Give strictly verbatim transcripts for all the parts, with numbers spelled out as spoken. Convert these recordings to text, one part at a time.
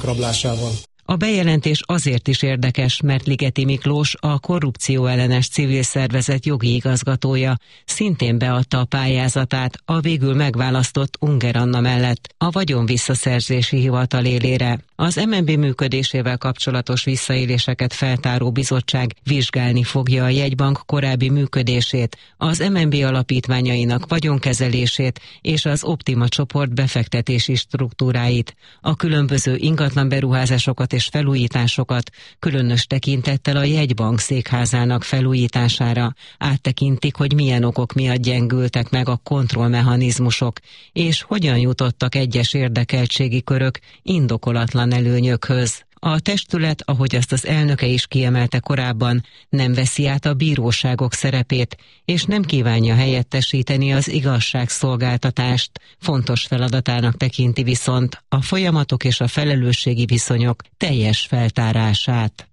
bankrablásával. A bejelentés azért is érdekes, mert Ligeti Miklós, a korrupció ellenes civil szervezet jogi igazgatója szintén beadta a pályázatát a végül megválasztott Unger Anna mellett a vagyonvisszaszerzési hivatal élére. Az em en bé működésével kapcsolatos visszaéléseket feltáró bizottság vizsgálni fogja a jegybank korábbi működését, az em en bé alapítványainak vagyonkezelését és az Optima csoport befektetési struktúráit, a különböző ingatlan beruházásokat és felújításokat, különös tekintettel a jegybank székházának felújítására áttekintik, hogy milyen okok miatt gyengültek meg a kontrollmechanizmusok, és hogyan jutottak egyes érdekeltségi körök indokolatlan előnyökhöz. A testület, ahogy azt az elnöke is kiemelte korábban, nem veszi át a bíróságok szerepét, és nem kívánja helyettesíteni az igazságszolgáltatást. Fontos feladatának tekinti viszont a folyamatok és a felelősségi viszonyok teljes feltárását.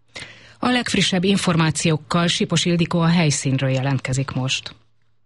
A legfrissebb információkkal Sipos Ildikó a helyszínről jelentkezik most.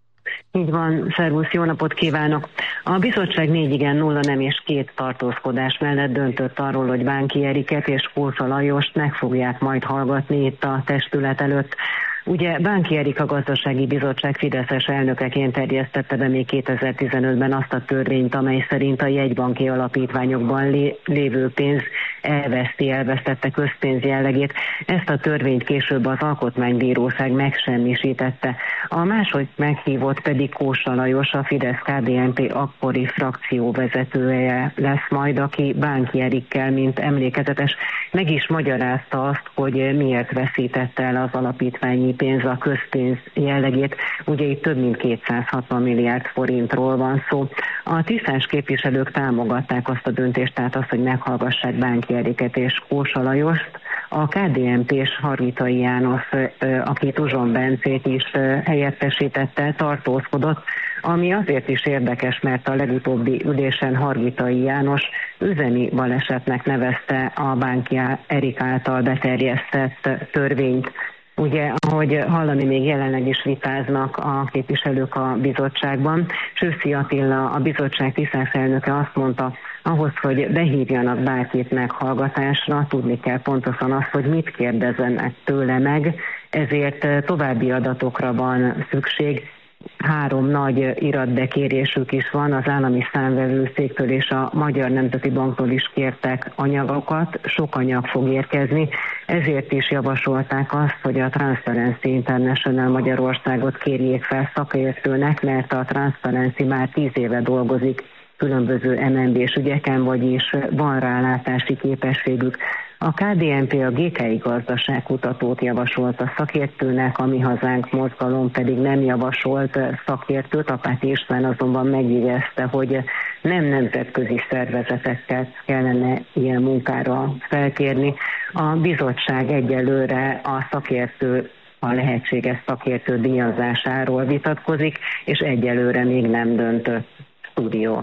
Így van, szervusz, jó napot kívánok! A bizottság négy igen, nulla nem és két tartózkodás mellett döntött arról, hogy Bánki Eriket és Kósa Lajost meg fogják majd hallgatni itt a testület előtt. Ugye Bánki Erik a gazdasági bizottság fideszes elnökeként terjesztette be még kétezer-tizenötben azt a törvényt, amely szerint a jegybanki alapítványokban lé- lévő pénz elveszti, elvesztette közpénz jellegét. Ezt a törvényt később az Alkotmánybíróság megsemmisítette. A másod meghívott pedig Kósa Lajos, a Fidesz-ká dé en pé akkori frakcióvezetője lesz majd, aki Bánki Erikkel, mint emlékezetes, meg is magyarázta azt, hogy miért veszítette el az alapítványi pénz a közpénz jellegét. Ugye itt több mint kétszázhatvan milliárd forintról van szó. A tisztás képviselők támogatták azt a döntést, tehát azt, hogy meghallgassák Bánki Eriket és Kósa Lajost. A ká dé en pés Hargitai János, aki Tuzson Bencét is helyettesítette, tartózkodott, ami azért is érdekes, mert a legutóbbi ülésen Hargitai János üzemi balesetnek nevezte a Bánki Erik által beterjesztett törvényt. Ugye, ahogy hallani, még jelenleg is vitáznak a képviselők a bizottságban. Csőszi Attila, a bizottság tisztás elnöke azt mondta, ahhoz, hogy behívjanak bárkit meghallgatásra, tudni kell pontosan azt, hogy mit kérdezzenek tőle meg, ezért további adatokra van szükség. Három nagy iratbekérésük is van, az állami számvevőszéktől és a Magyar Nemzeti Banktól is kértek anyagokat, sok anyag fog érkezni, ezért is javasolták azt, hogy a Transparency International Magyarországot kérjék fel szakértőnek, mert a Transparency már tíz éve dolgozik különböző em en bé-s ügyeken, vagyis van rálátási képességük. A ká dé en pé a gé ká i gazdaságkutatót javasolt a szakértőnek, a Mi Hazánk mozgalom pedig nem javasolt szakértőt. Apáti István azonban megjegyezte, hogy nem nemzetközi szervezeteket kellene ilyen munkára felkérni. A bizottság egyelőre a szakértő a lehetséges szakértő díjazásáról vitatkozik, és egyelőre még nem döntött. Stúdió.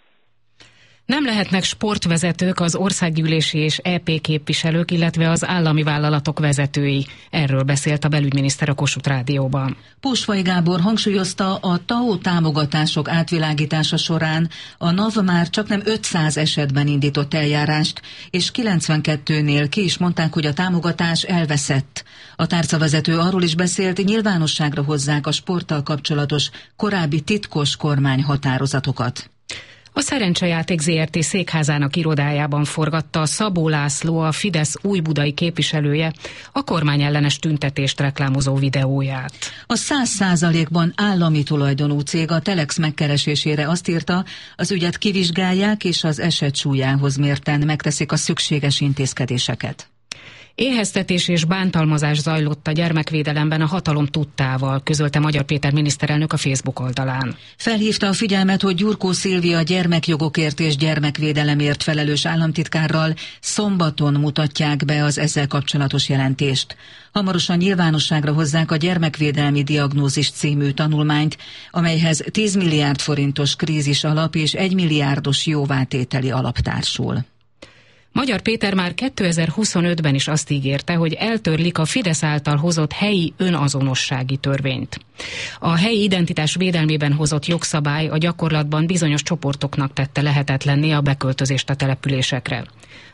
Nem lehetnek sportvezetők az országgyűlési és é pé képviselők, illetve az állami vállalatok vezetői. Erről beszélt a belügyminiszter a Kossuth Rádióban. Pósfai Gábor hangsúlyozta, a té á o támogatások átvilágítása során a NAV már csaknem ötszáz esetben indított eljárást, és kilencvenkettőnél ki is mondták, hogy a támogatás elveszett. A tárcavezető arról is beszélt, nyilvánosságra hozzák a sporttal kapcsolatos korábbi titkos kormányhatározatokat. A Szerencsejáték zé er té székházának irodájában forgatta Szabó László, a Fidesz újbudai képviselője, a kormányellenes tüntetést reklámozó videóját. A száz százalékban állami tulajdonú cég a Telex megkeresésére azt írta, az ügyet kivizsgálják és az eset súlyához mérten megteszik a szükséges intézkedéseket. Éheztetés és bántalmazás zajlott a gyermekvédelemben a hatalom tudtával, közölte Magyar Péter miniszterelnök a Facebook oldalán. Felhívta a figyelmet, hogy Gyurkó Szilvia gyermekjogokért és gyermekvédelemért felelős államtitkárral szombaton mutatják be az ezzel kapcsolatos jelentést. Hamarosan nyilvánosságra hozzák a Gyermekvédelmi Diagnózis című tanulmányt, amelyhez tíz milliárd forintos krízis alap és egy milliárdos jóvátételi alap társul. Magyar Péter már kétezer-huszonötben is azt ígérte, hogy eltörlik a Fidesz által hozott helyi önazonossági törvényt. A helyi identitás védelmében hozott jogszabály a gyakorlatban bizonyos csoportoknak tette lehetetlenné a beköltözést a településekre.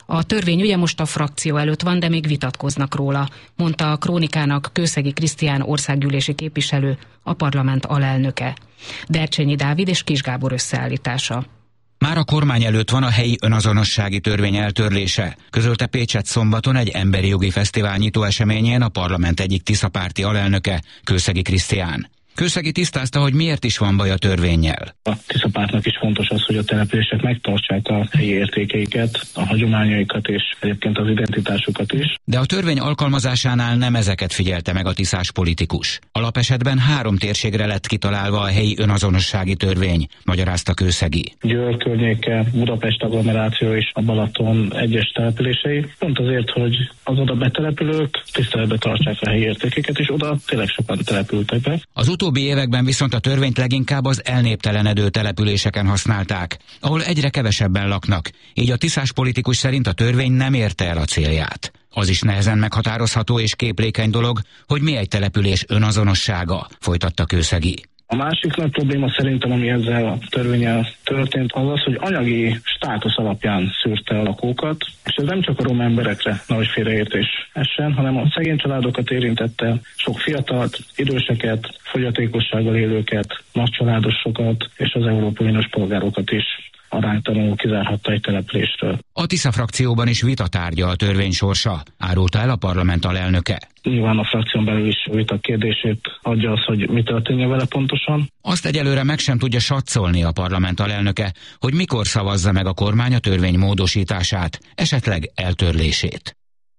A törvény ugye most a frakció előtt van, de még vitatkoznak róla, mondta a Krónikának Kőszegi Krisztián országgyűlési képviselő, a parlament alelnöke. Dercsényi Dávid és Kis Gábor összeállítása. Már a kormány előtt van a helyi önazonossági törvény eltörlése, közölte Pécsett szombaton egy emberi jogi fesztivál nyitó eseményén a parlament egyik tiszapárti alelnöke, Kőszegi Krisztián. Kőszegi tisztázta, hogy miért is van baj a törvénnyel. A tiszapártnak is fontos az, hogy a települések megtartsák a helyi értékeiket, a hagyományaikat és egyébként az identitásukat is. De a törvény alkalmazásánál nem ezeket figyelte meg a tiszás politikus. Alapesetben három térségre lett kitalálva a helyi önazonossági törvény, magyarázta Kőszegi. Győr környéke, Budapest agglomeráció és a Balaton egyes települései. Pont azért, hogy az oda betelepülők tiszteletbe tartsák a helyi értékeket, és oda tényleg sokan települtek be. Az utóbbi években viszont a törvényt leginkább az elnéptelenedő településeken használták, ahol egyre kevesebben laknak, így a tiszás politikus szerint a törvény nem érte el a célját. Az is nehezen meghatározható és képlékeny dolog, hogy mi egy település önazonossága, folytatta Kőszegi. A másik nagy probléma szerintem, ami ezzel a törvénnyel történt, az az, hogy anyagi státusz alapján szűrte a lakókat, és ez nem csak a roma emberekre, nehogy félreértés essen, hanem a szegény családokat érintette, sok fiatalt, időseket, fogyatékossággal élőket, nagycsaládosokat és az európai uniós polgárokat is aránytalanul kizárhatta egy településről. A Tisza frakcióban is vita tárgya a törvény sorsa, árulta el a parlament alelnöke. Nyilván a frakción belül is vita kérdését adja az, hogy mi történjen vele pontosan. Azt egyelőre meg sem tudja satszolni a parlament alelnöke, hogy mikor szavazza meg a kormány a törvény módosítását, esetleg eltörlését.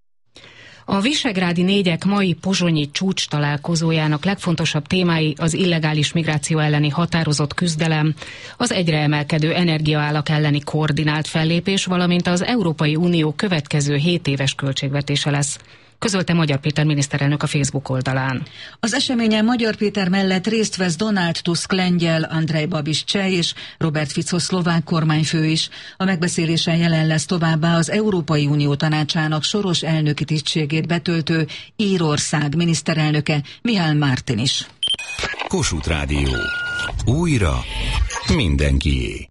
A visegrádi négyek mai pozsonyi csúcs találkozójának legfontosabb témái az illegális migráció elleni határozott küzdelem, az egyre emelkedő energiaárak elleni koordinált fellépés, valamint az Európai Unió következő hét éves költségvetése lesz, közölte Magyar Péter miniszterelnök a Facebook oldalán. Az eseményen Magyar Péter mellett részt vesz Donald Tusk lengyel, Andrej Babis cseh és Robert Fico szlovák kormányfő is. A megbeszélésen jelen lesz továbbá az Európai Unió tanácsának soros elnöki tisztségét betöltő Írország miniszterelnöke Mihály Martin is. Kossuth Rádió. Újra mindenkié.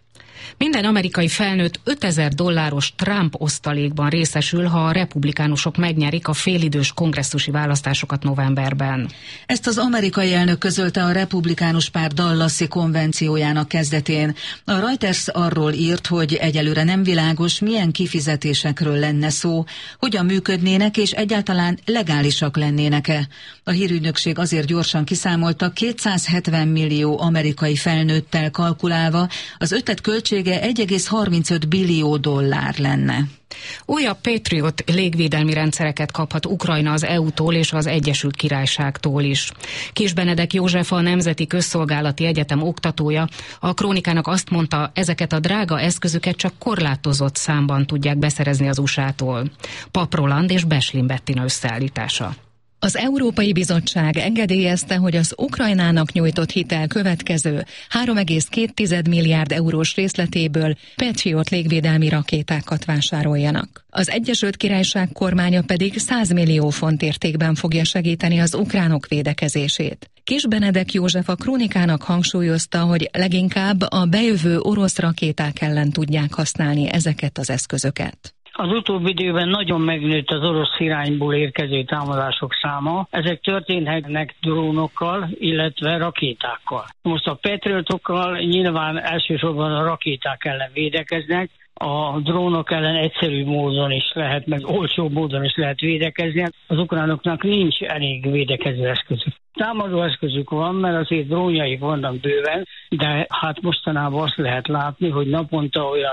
Minden amerikai felnőtt ötezer dolláros Trump osztalékban részesül, ha a republikánusok megnyerik a félidős kongresszusi választásokat novemberben. Ezt az amerikai elnök közölte a republikánus párt Dallasi konvenciójának kezdetén. A Reuters arról írt, hogy egyelőre nem világos, milyen kifizetésekről lenne szó, hogyan működnének és egyáltalán legálisak lennének-e. A hírügynökség azért gyorsan kiszámolta, kétszázhetven millió amerikai felnőttel kalkulálva az ötlet költsége egy egész harmincöt billió dollár lenne. Újabb Patriot légvédelmi rendszereket kaphat Ukrajna az é u-tól és az Egyesült Királyságtól is. Kis Benedek József, a Nemzeti Közszolgálati Egyetem oktatója, a Krónikának azt mondta, ezeket a drága eszközöket csak korlátozott számban tudják beszerezni az u es á-tól. Pap Roland és Beslin Bettina összeállítása. Az Európai Bizottság engedélyezte, hogy az Ukrajnának nyújtott hitel következő három egész két milliárd eurós részletéből Patriot légvédelmi rakétákat vásároljanak. Az Egyesült Királyság kormánya pedig száz millió font értékben fogja segíteni az ukránok védekezését. Kis Benedek József a Krónikának hangsúlyozta, hogy leginkább a bejövő orosz rakéták ellen tudják használni ezeket az eszközöket. Az utóbbi időben nagyon megnőtt az orosz irányból érkező támadások száma. Ezek történhetnek drónokkal, illetve rakétákkal. Most a Patriotokkal nyilván elsősorban a rakéták ellen védekeznek, a drónok ellen egyszerű módon is lehet, meg olcsó módon is lehet védekezni. Az ukránoknak nincs elég védekező eszközük. Támadó eszközük van, mert azért drónjaik vannak bőven, de hát mostanában azt lehet látni, hogy naponta olyan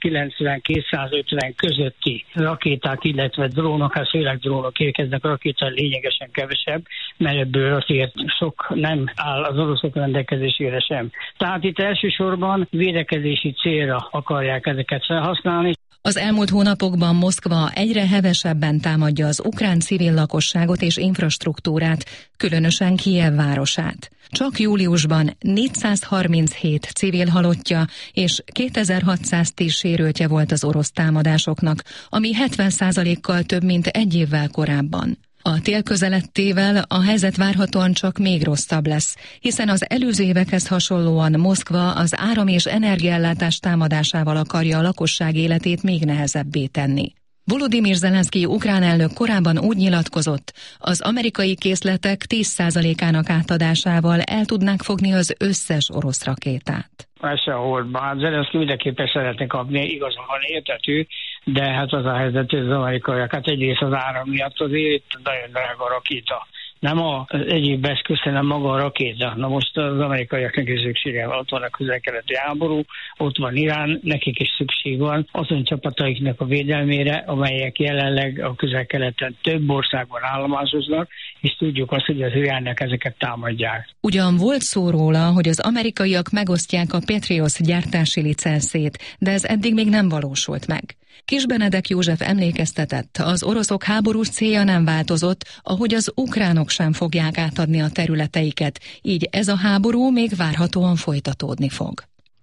százkilencven-kétszázötven közötti rakéták, illetve drónok, hát főleg drónok érkeznek, a rakéta lényegesen kevesebb, mert ebből azért sok nem áll az oroszok rendelkezésére sem. Tehát itt elsősorban védekezési célra akarják ezeket felhasználni. Az elmúlt hónapokban Moszkva egyre hevesebben támadja az ukrán civil lakosságot és infrastruktúrát, különösen Kijev városát. Csak júliusban négyszázharminchét civil halottja és kétezer-hatszáztíz sérültje volt az orosz támadásoknak, ami hetven százalékkal több, mint egy évvel korábban. A tél közeledtével a helyzet várhatóan csak még rosszabb lesz, hiszen az előző évekhez hasonlóan Moszkva az áram- és energiaellátás támadásával akarja a lakosság életét még nehezebbé tenni. Volodymyr Zelenszky ukrán elnök korábban úgy nyilatkozott, az amerikai készletek tíz százalékának átadásával el tudnák fogni az összes orosz rakétát. Persze, ahol hát Zelenszky mindenképpen szeretne kapni, igazán van, értető, de hát az a helyzet, hogy az amerikaiak, hát egyrészt az áram miatt azért nagyon drága a rakéta. Nem az egyéb eszköz, hanem maga a rakéta. Na most az amerikaiaknak is szüksége van. Ott van a közel-keleti háború, ott van Irán, nekik is szükség van azon csapataiknak a védelmére, amelyek jelenleg a közel-keleten több országban állomásoznak, és tudjuk azt, hogy az Iránnak ezeket támadják. Ugyan volt szó róla, hogy az amerikaiak megosztják a Patriot gyártási licenszét, de ez eddig még nem valósult meg. Kis Benedek József emlékeztetett, az oroszok háborús célja nem változott, ahogy az ukránok sem fogják átadni a területeiket, így ez a háború még várhatóan folytatódni fog.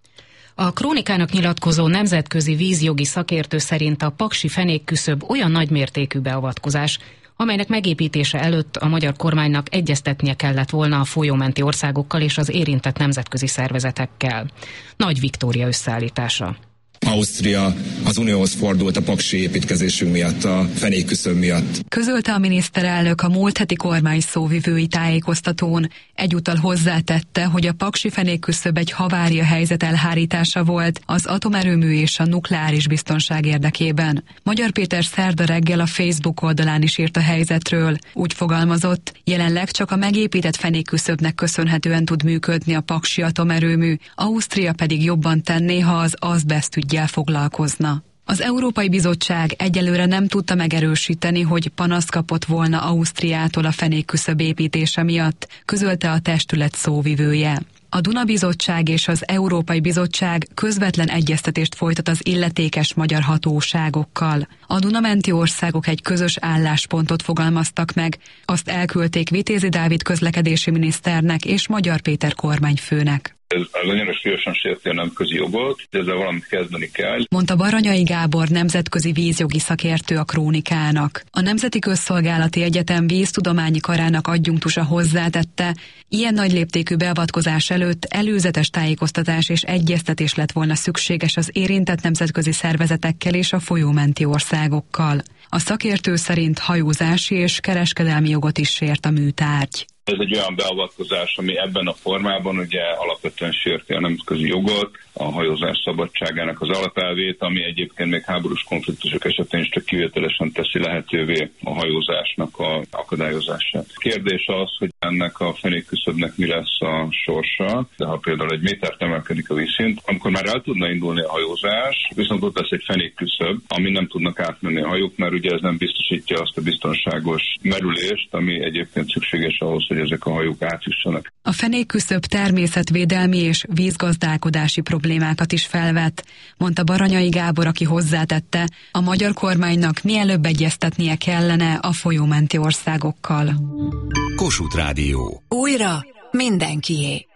A Krónikának nyilatkozó nemzetközi vízjogi szakértő szerint a paksi fenékküszöb olyan nagymértékű beavatkozás, amelynek megépítése előtt a magyar kormánynak egyeztetnie kellett volna a folyómenti országokkal és az érintett nemzetközi szervezetekkel. Nagy Viktória összeállítása. Ausztria az Unióhoz fordult a paksi építkezésünk miatt, a fenékküszöb miatt. Közölte a miniszterelnök a múlt heti kormány szóvivői tájékoztatón. Egyúttal hozzátette, hogy a paksi fenékküszöb egy havária helyzet elhárítása volt az atomerőmű és a nukleáris biztonság érdekében. Magyar Péter szerda reggel a Facebook oldalán is írt a helyzetről. Úgy fogalmazott, jelenleg csak a megépített fenékküszöbnek köszönhetően tud működni a paksi atomerőmű, Ausztria pedig jobban tenné, ha az azbeszt üggyel foglalkozna. Az Európai Bizottság egyelőre nem tudta megerősíteni, hogy panaszt kapott volna Ausztriától a fenékküszöb építése miatt, közölte a testület szóvivője. A Duna Bizottság és az Európai Bizottság közvetlen egyeztetést folytat az illetékes magyar hatóságokkal. A Dunamenti országok egy közös álláspontot fogalmaztak meg, azt elküldték Vitézi Dávid közlekedési miniszternek és Magyar Péter kormányfőnek. Ez nagyon súlyosan sérti a nemzetközi jogot, de ezzel valamit kezdeni kell. Mondta Baranyai Gábor nemzetközi vízjogi szakértő a Krónikának. A Nemzeti Közszolgálati Egyetem víztudományi karának adjunktusa hozzátette, ilyen nagy léptékű beavatkozás előtt előzetes tájékoztatás és egyeztetés lett volna szükséges az érintett nemzetközi szervezetekkel és a folyómenti országokkal. A szakértő szerint hajózási és kereskedelmi jogot is sért a műtárgy. Ez egy olyan beavatkozás, ami ebben a formában ugye alapvetően sérti a nemzetközi jogot, a hajózás szabadságának az alapelvét, ami egyébként még háborús konfliktusok esetén is csak kivételesen teszi lehetővé a hajózásnak a akadályozását. Kérdés az, hogy ennek a fenékküszöbnek mi lesz a sorsa, de ha például egy métert emelkedik a vízszint, amikor már el tudna indulni a hajózás, viszont ott lesz egy fenékküszöb, ami nem tudnak átmenni a hajók, mert ugye ez nem biztosítja azt a biztonságos merülést, ami egyébként szükséges ahhoz, hogy ezek a hajók átjussanak. A fenékküszöb természetvédelmi és vízgazdálkodási problémákat is felvet, mondta Baranyai Gábor, aki hozzátette, a magyar kormánynak mielőbb egyeztetnie kellene a folyómenti országokkal. Kossuth Rádió. Újra mindenkié.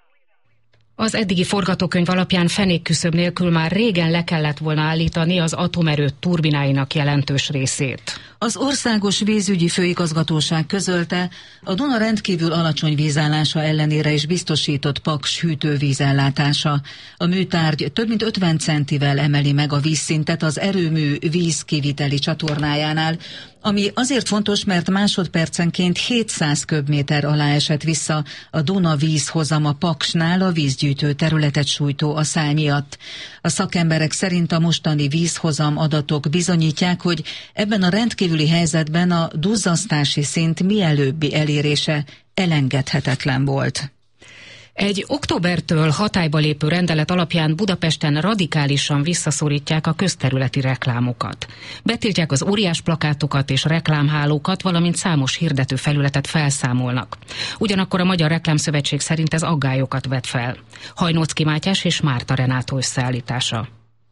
Az eddigi forgatókönyv alapján fenékküszöb nélkül már régen le kellett volna állítani az atomerő turbináinak jelentős részét. Az Országos Vízügyi Főigazgatóság közölte, a Duna rendkívül alacsony vízállása ellenére is biztosított Paks hűtővízellátása. A műtárgy több mint ötven centivel emeli meg a vízszintet az erőmű vízkiviteli csatornájánál, ami azért fontos, mert másodpercenként hétszáz köbméter alá esett vissza a Duna vízhozam a Paksnál a vízgyűjtő területet sújtó aszály miatt. A szakemberek szerint a mostani vízhozam adatok bizonyítják, hogy ebben a rendkívüli helyzetben a duzzasztási szint mielőbbi elérése elengedhetetlen volt. Egy októbertől hatályba lépő rendelet alapján Budapesten radikálisan visszaszorítják a közterületi reklámokat. Betiltják az óriás plakátokat és reklámhálókat, valamint számos hirdető felületet felszámolnak. Ugyanakkor a Magyar Reklámszövetség szerint ez aggályokat vet fel. Hajnóczky Mátyás és Márta Renátó összeállítása.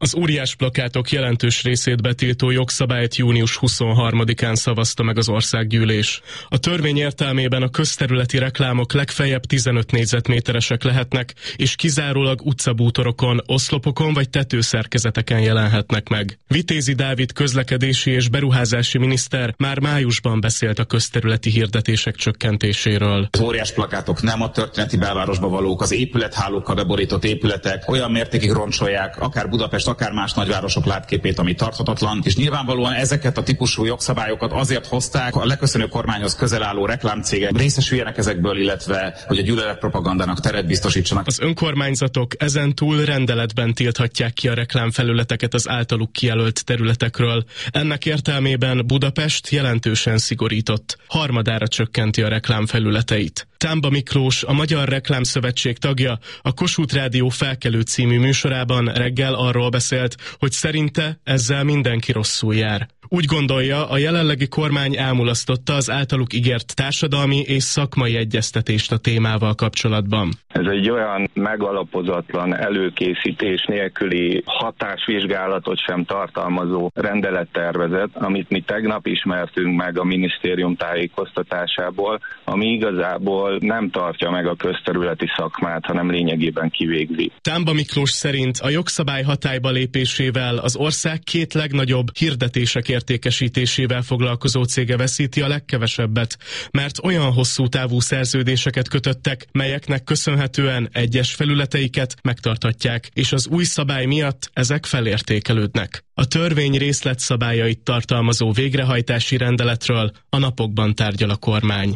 Az óriás plakátok jelentős részét betiltó jogszabályt június huszonharmadikán szavazta meg az országgyűlés. A törvény értelmében a közterületi reklámok legfeljebb tizenöt négyzetméteresek lehetnek, és kizárólag utcabútorokon, oszlopokon vagy tetőszerkezeteken jelenhetnek meg. Vitézi Dávid közlekedési és beruházási miniszter már májusban beszélt a közterületi hirdetések csökkentéséről. Az óriás plakátok nem a történeti belvárosba valók, az épülethálókkal beborított épületek olyan mértékig roncsolják, akár Budapest, akár más nagyvárosok látképét, ami tarthatatlan, és nyilvánvalóan ezeket a típusú jogszabályokat azért hozták, a leköszönő kormányhoz közel álló reklámcégek részesüljenek ezekből, illetve hogy a gyűlöletpropagandának teret biztosítsanak. Az önkormányzatok ezen túl rendeletben tilthatják ki a reklámfelületeket az általuk kijelölt területekről. Ennek értelmében Budapest jelentősen szigorított. Harmadára csökkenti a reklámfelületeit. Támba Miklós, a Magyar Reklámszövetség tagja, a Kossuth Rádió Felkelő című műsorában reggel arról beszélt, hogy szerinte ezzel mindenki rosszul jár. Úgy gondolja, a jelenlegi kormány elmulasztotta az általuk ígért társadalmi és szakmai egyeztetést a témával kapcsolatban. Ez egy olyan megalapozatlan előkészítés nélküli hatásvizsgálatot sem tartalmazó rendelettervezet, amit mi tegnap ismertünk meg a minisztérium tájékoztatásából, ami igazából nem tartja meg a közterületi szakmát, hanem lényegében kivégzi. Támba Miklós szerint a jogszabály hatályba lépésével az ország két legnagyobb hirdetések értékesítésével foglalkozó cége veszíti a legkevesebbet, mert olyan hosszú távú szerződéseket kötöttek, melyeknek köszönhetően egyes felületeiket megtarthatják, és az új szabály miatt ezek felértékelődnek. A törvény részletszabályait tartalmazó végrehajtási rendeletről a napokban tárgyal a kormány.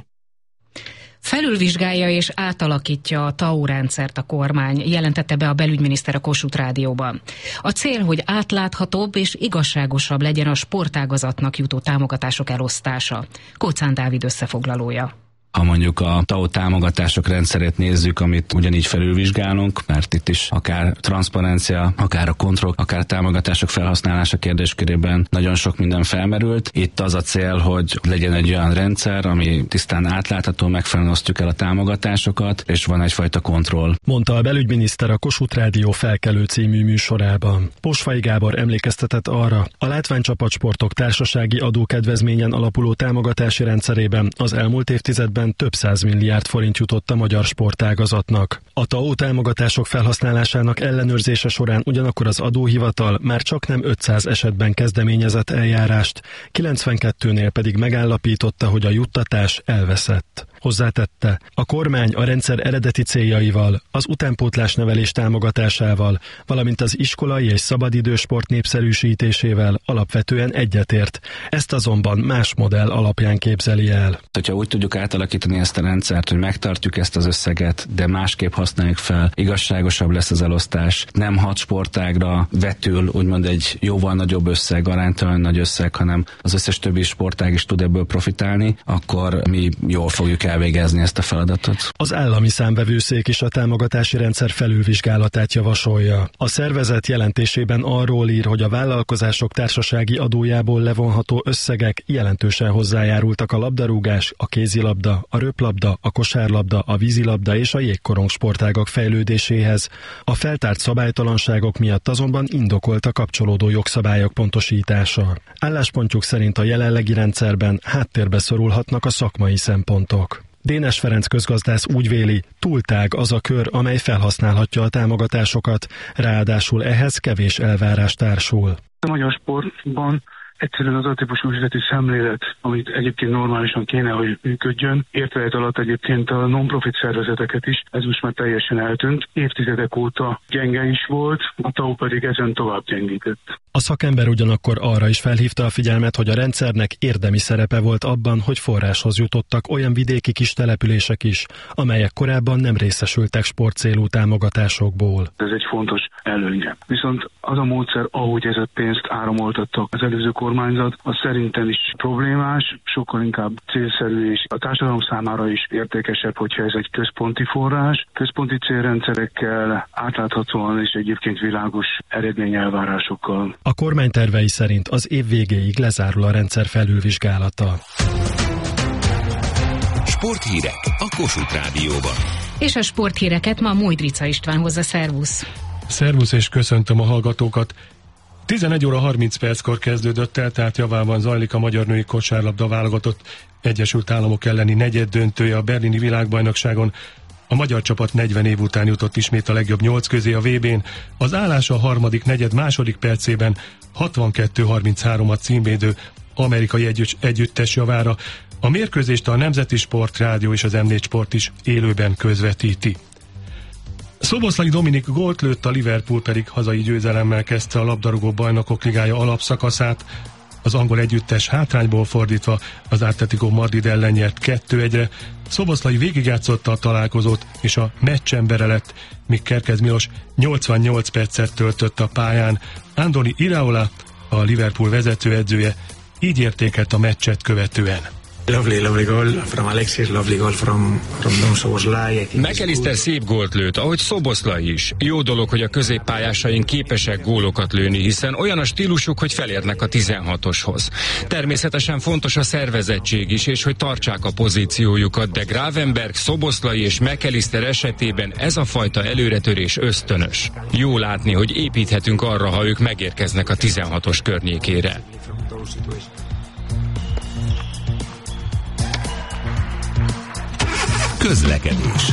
Felülvizsgálja és átalakítja a té á u rendszert a kormány, jelentette be a belügyminiszter a Kossuth Rádióban. A cél, hogy átláthatóbb és igazságosabb legyen a sportágazatnak jutó támogatások elosztása. Kóczán Dávid összefoglalója. Ha mondjuk a té á u támogatások rendszerét nézzük, amit ugyanígy felülvizsgálunk, mert itt is akár transzparencia, akár a kontroll, akár a támogatások felhasználása kérdéskörében nagyon sok minden felmerült. Itt az a cél, hogy legyen egy olyan rendszer, ami tisztán átlátható, megfelelően osztjuk el a támogatásokat, és van egyfajta kontroll. Mondta a belügyminiszter a Kossuth Rádió Felkelő című műsorában. Posvai Gábor emlékeztetett arra, a látványcsapatsportok társasági adókedvezményen alapuló támogatási rendszerében az elmúlt évtizedben több száz milliárd forint jutott a magyar sportágazatnak. A té á u támogatások felhasználásának ellenőrzése során ugyanakkor az adóhivatal már csak nem ötszáz esetben kezdeményezett eljárást, kilencvenkettőnél pedig megállapította, hogy a juttatás elveszett. Hozzátette, a kormány a rendszer eredeti céljaival, az utánpótlás nevelés támogatásával, valamint az iskolai és szabadidősport népszerűsítésével alapvetően egyetért. Ezt azonban más modell alapján képzeli el. Hogyha úgy tudjuk átalakítani ezt a rendszert, hogy megtartjuk ezt az összeget, de másképp használjuk fel, igazságosabb lesz az elosztás, nem hat sportágra vetül úgymond egy jóval nagyobb összeg, aránytalan nagy összeg, hanem az összes többi sportág is tud ebből profitálni, akkor mi jól fogjuk elvégezni ezt a feladatot. Az állami számvevőszék is a támogatási rendszer felülvizsgálatát javasolja. A szervezet jelentésében arról ír, hogy a vállalkozások társasági adójából levonható összegek jelentősen hozzájárultak a labdarúgás, a kézilabda, a röplabda, a kosárlabda, a vízilabda és a jégkorong sportágak fejlődéséhez. A feltárt szabálytalanságok miatt azonban indokolt a kapcsolódó jogszabályok pontosítása. Álláspontjuk szerint a jelenlegi rendszerben háttérbe szorulhatnak a szakmai szempontok. Dénes Ferenc közgazdász úgy véli, túltág az a kör, amely felhasználhatja a támogatásokat, ráadásul ehhez kevés elvárás társul. A magyar sportban egyszerűen az a típusú üzleti szemlélet, amit egyébként normálisan kéne, hogy működjön. Értve alatt egyébként a non-profit szervezeteket is, ez most már teljesen eltűnt. Évtizedek óta gyenge is volt, a té á u pedig ezen tovább gyengített. A szakember ugyanakkor arra is felhívta a figyelmet, hogy a rendszernek érdemi szerepe volt abban, hogy forráshoz jutottak olyan vidéki kis települések is, amelyek korábban nem részesültek sportcélú támogatásokból. Ez egy fontos előnye. Viszont az a módszer, ahogy ez a pénzt áramoltattak az előző kormányzat, az szerintem is problémás, sokkal inkább célszerű és a társadalom számára is értékesebb, hogyha ez egy központi forrás, központi célrendszerekkel, átláthatóan és egyébként világos eredményelvárásokkal. A kormány tervei szerint az év végéig lezárul a rendszer felülvizsgálata. Sporthírek a Kossuth Rádióban. És a sporthíreket ma Mojdrica István hozza, szervusz! Szervusz és köszöntöm a hallgatókat! tizenegy óra harminc perckor kezdődött el, tehát javában zajlik a magyar női kosárlabda válogatott Egyesült Államok elleni negyed döntője a berlini világbajnokságon. A magyar csapat negyven év után jutott ismét a legjobb nyolc közé a vé bén. Az állás a harmadik negyed második percében hatvankettő harminchárom a címvédő amerikai együtt, együttes javára. A mérkőzést a Nemzeti Sport Rádió és az em négy Sport is élőben közvetíti. Szoboszlai Dominik gólt lőtt, a Liverpool pedig hazai győzelemmel kezdte a labdarúgó bajnokok ligája alapszakaszát. Az angol együttes hátrányból fordítva az Atletico Madrid ellen nyert kettő egyre. Szoboszlai végigjátszotta a találkozót, és a meccsemberre lett, míg Kerkez Milos nyolcvannyolc percet töltött a pályán. Andoni Iraola, a Liverpool vezetőedzője, így értékelt a meccset követően. Lovely, lovely goal from Alexis, lovely goal from, from Dom Szoboszlai. McAllister szép gólt lőtt, ahogy Szoboszlai is. Jó dolog, hogy a középpályásaink képesek gólokat lőni, hiszen olyan a stílusuk, hogy felérnek a tizenhatoshoz. Természetesen fontos a szervezettség is, és hogy tartsák a pozíciójukat, de Gravenberg, Szoboszlai és McAllister esetében ez a fajta előretörés ösztönös. Jó látni, hogy építhetünk arra, ha ők megérkeznek a tizenhatos környékére. Közlekedés.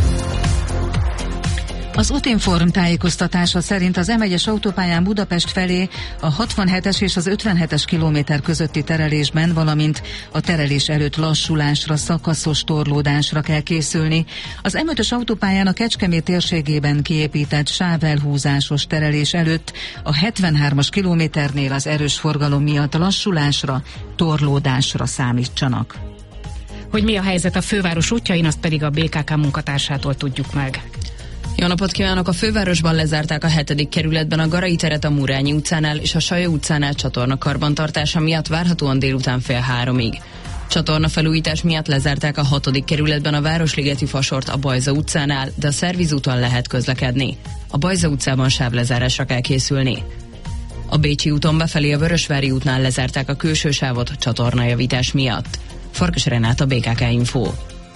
Az Utinform tájékoztatása szerint az em egyes autópályán Budapest felé a hatvanhetes és az ötvenhetes kilométer közötti terelésben, valamint a terelés előtt lassulásra, szakaszos torlódásra kell készülni. Az em ötös autópályán a Kecskemét térségében kiépített sávelhúzásos terelés előtt a hetvenhármas kilométernél az erős forgalom miatt lassulásra, torlódásra számítsanak. Hogy mi a helyzet a főváros útjain, azt pedig a bé ká ká munkatársától tudjuk meg. Jó napot kívánok! A fővárosban lezárták a hetedik kerületben a Garai teret a Murányi utcánál és a Sajó utcánál csatorna karbantartása miatt várhatóan délután fél háromig. Csatorna felújítás miatt lezárták a hatodik kerületben a Városligeti fasort a Bajza utcánál, de a szervizúton lehet közlekedni. A Bajza utcában sávlezárásra kell készülni. A Bécsi úton befelé a Vörösvári útnál lezárták a külső sávot csatornajavítás miatt. Farkas Renát, bé ká ká Info.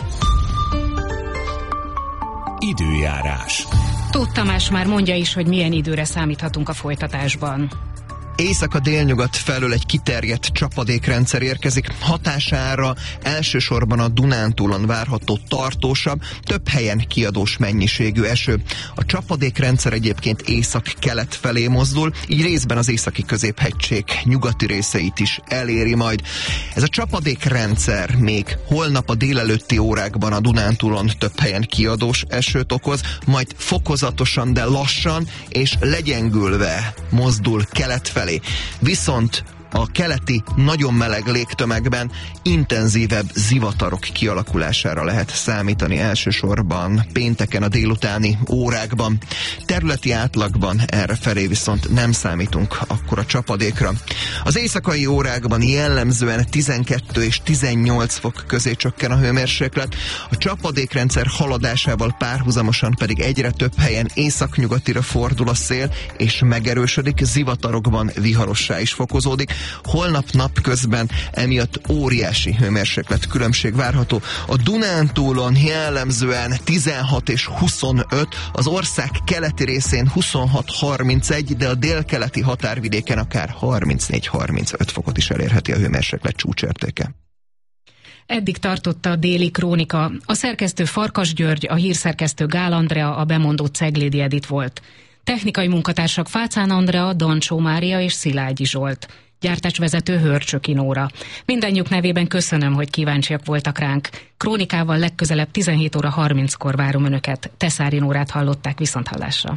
Időjárás. Tóth Tamás már mondja is, hogy milyen időre számíthatunk a folytatásban. Észak-délnyugat felől egy kiterjedt csapadékrendszer érkezik, hatására elsősorban a Dunántúlon várható tartósabb, több helyen kiadós mennyiségű eső. A csapadékrendszer egyébként észak-kelet felé mozdul, így részben az északi középhegység nyugati részeit is eléri majd. Ez a csapadékrendszer még holnap a délelőtti órákban a Dunántúlon több helyen kiadós esőt okoz, majd fokozatosan, de lassan és legyengülve mozdul kelet felé. Viszont a keleti, nagyon meleg légtömegben intenzívebb zivatarok kialakulására lehet számítani, elsősorban pénteken a délutáni órákban. Területi átlagban errefelé viszont nem számítunk akkora csapadékra. Az éjszakai órákban jellemzően tizenkettő és tizennyolc fok közé csökken a hőmérséklet, a csapadékrendszer haladásával párhuzamosan pedig egyre több helyen északnyugatira fordul a szél, és megerősödik, zivatarokban viharossá is fokozódik. Holnap napközben emiatt óriási hőmérséklet különbség várható. A Dunántúlon jellemzően tizenhat és huszonöt, az ország keleti részén huszonhat harmincegy, de a délkeleti határvidéken akár harmincnégy harmincöt fokot is elérheti a hőmérséklet csúcsértéke. Eddig tartott a déli krónika. A szerkesztő Farkas György, a hírszerkesztő Gál Andrea, a bemondó Ceglédi Edit volt. Technikai munkatársak Fácán Andrea, Dancsó Mária és Szilágyi Zsolt. Gyártásvezető Hörcsöki Nóra. Mindennyiuk nevében köszönöm, hogy kíváncsiak voltak ránk. Krónikával legközelebb tizenhét óra harminckor várom Önöket. Teszári Nórát hallották, viszonthallásra.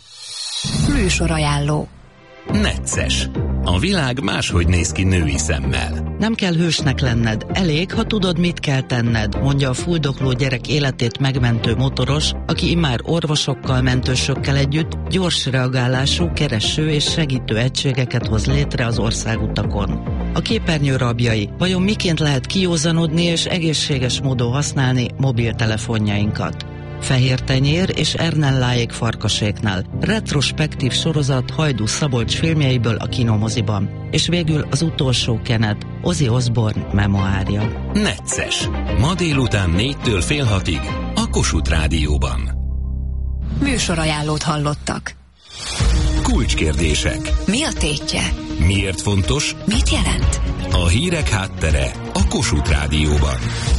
Műsorajánló. Necces. A világ máshogy néz ki női szemmel. Nem kell hősnek lenned, elég, ha tudod, mit kell tenned, mondja a fuldokló gyerek életét megmentő motoros, aki immár orvosokkal, mentősökkel együtt gyors reagálású, kereső és segítő egységeket hoz létre az országutakon. A képernyő rabjai, vajon miként lehet kiózanodni és egészséges módon használni mobiltelefonjainkat? Fehér tenyér és Ernelláék farkaséknál. Retrospektív sorozat Hajdú Szabolcs filmjeiből a kinomoziban. És végül az utolsó kenet, Ozzy Osbourne memoárja. Necces. Ma délután négytől fél hatig a Kossuth Rádióban. Műsorajánlót hallottak. Kulcskérdések. Mi a tétje? Miért fontos? Mit jelent? A hírek háttere a Kossuth Rádióban.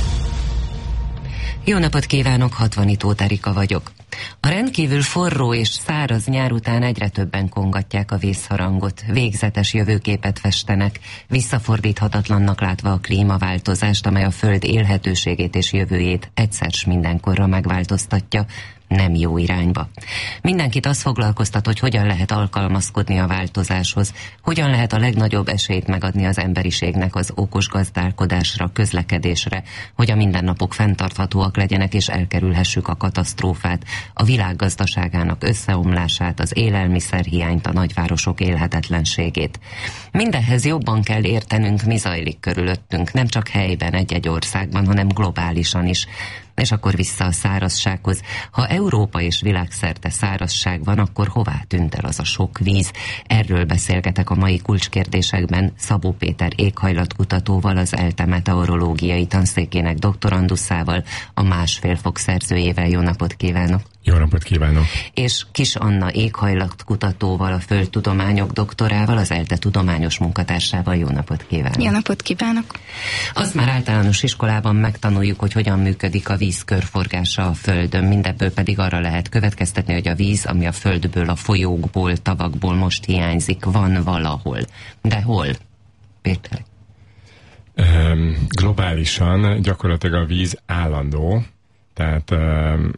Jó napot kívánok, Hatvanitó Erika vagyok. A rendkívül forró és száraz nyár után egyre többen kongatják a vészharangot, végzetes jövőképet festenek, visszafordíthatatlannak látva a klímaváltozást, amely a Föld élhetőségét és jövőjét egyszer s mindenkorra megváltoztatja, nem jó irányba. Mindenkit az foglalkoztat, hogy hogyan lehet alkalmazkodni a változáshoz, hogyan lehet a legnagyobb esélyt megadni az emberiségnek az okos gazdálkodásra, közlekedésre, hogy a mindennapok fenntarthatóak legyenek és elkerülhessük a katasztrófát, a világ gazdaságának összeomlását, az élelmiszerhiányt, a nagyvárosok élhetetlenségét. Mindehhez jobban kell értenünk, mi zajlik körülöttünk, nem csak helyben, egy-egy országban, hanem globálisan is. És akkor vissza a szárazsághoz. Ha Európa és világszerte szárazság van, akkor hová tűnt el az a sok víz? Erről beszélgetek a mai kulcskérdésekben Szabó Péter éghajlatkutatóval, az ELTE meteorológiai tanszékének doktoranduszával, a Másfél fok szerzőjével. Jó napot kívánok! Jó napot kívánok! És Kis Anna éghajlatkutatóval, a földtudományok doktorával, az ELTE tudományos munkatársával. Jó napot kívánok! Jó napot kívánok! Azt már általános iskolában megtanuljuk, hogy hogyan működik a víz körforgása a Földön. Mindebből pedig arra lehet következtetni, hogy a víz, ami a Földből, a folyókból, tavakból most hiányzik, van valahol. De hol? Péter? Um, globálisan gyakorlatilag a víz állandó, tehát um,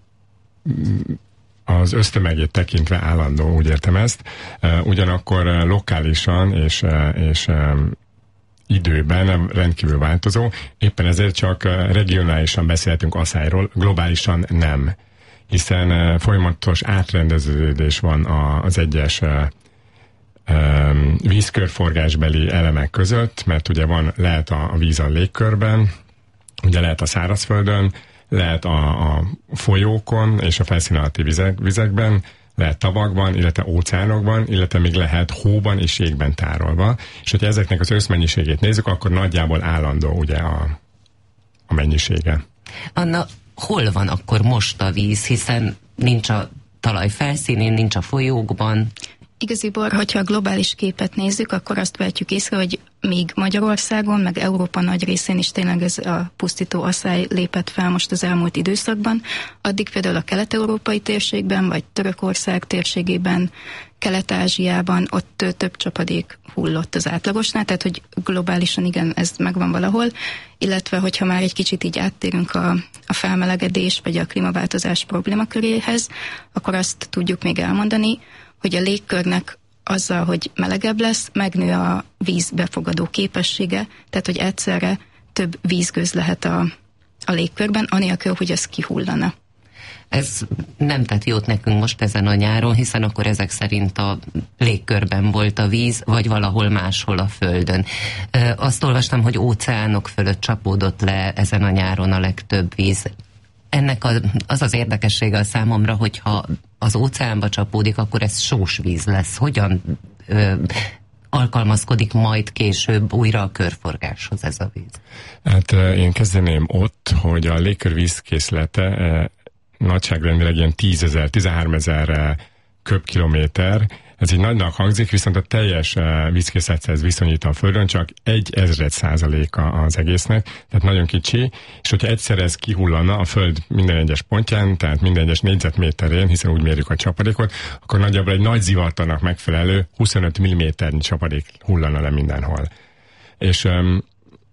az ösztömegét tekintve állandó, úgy értem ezt. Uh, ugyanakkor uh, lokálisan és, uh, és um, időben rendkívül változó, éppen ezért csak regionálisan beszélhetünk asszályról, globálisan nem, hiszen folyamatos átrendeződés van az egyes vízkörforgásbeli elemek között, mert ugye van, lehet a víz a légkörben, ugye lehet a szárazföldön, lehet a, a folyókon és a felszín alatti vizek, vizekben, lehet tavakban, illetve óceánokban, illetve még lehet hóban és jégben tárolva. És hogyha ezeknek az összmennyiségét nézzük, akkor nagyjából állandó ugye a, a mennyisége. Anna, hol van akkor most a víz, hiszen nincs a talaj felszínén, nincs a folyókban? Igaziból, hogyha a globális képet nézzük, akkor azt vehetjük észre, hogy míg Magyarországon, meg Európa nagy részén is tényleg ez a pusztító asszály lépett fel most az elmúlt időszakban, addig például a kelet-európai térségben, vagy Törökország térségében, Kelet-Ázsiában ott több csapadék hullott az átlagosnál, tehát hogy globálisan igen, ez megvan valahol, illetve hogyha már egy kicsit így áttérünk a, a felmelegedés, vagy a klímaváltozás problémaköréhez, akkor azt tudjuk még elmondani, hogy a légkörnek azzal, hogy melegebb lesz, megnő a víz befogadó képessége, tehát hogy egyszerre több vízgőz lehet a, a légkörben, anélkül, hogy az kihullana. Ez nem tett jót nekünk most ezen a nyáron, hiszen akkor ezek szerint a légkörben volt a víz, vagy valahol máshol a Földön. Azt olvastam, hogy óceánok fölött csapódott le ezen a nyáron a legtöbb víz. Ennek az az érdekessége a számomra, hogyha az óceánba csapódik, akkor ez sós víz lesz. Hogyan ö, alkalmazkodik majd később újra a körforgáshoz ez a víz? Hát én kezdeném ott, hogy a légkör vízkészlete eh, nagyságrendileg ilyen tízezer, tizenháromezer köbkilométer. Ez így nagynak hangzik, viszont a teljes vízkészlethez viszonyítva a Földön csak egy ezred százaléka az egésznek, tehát nagyon kicsi, és hogyha egyszer ez kihullana a Föld minden egyes pontján, tehát minden egyes négyzetméterén, hiszen úgy mérjük a csapadékot, akkor nagyjából egy nagy zivatarnak megfelelő huszonöt milliméternyi csapadék hullana le mindenhol. És um,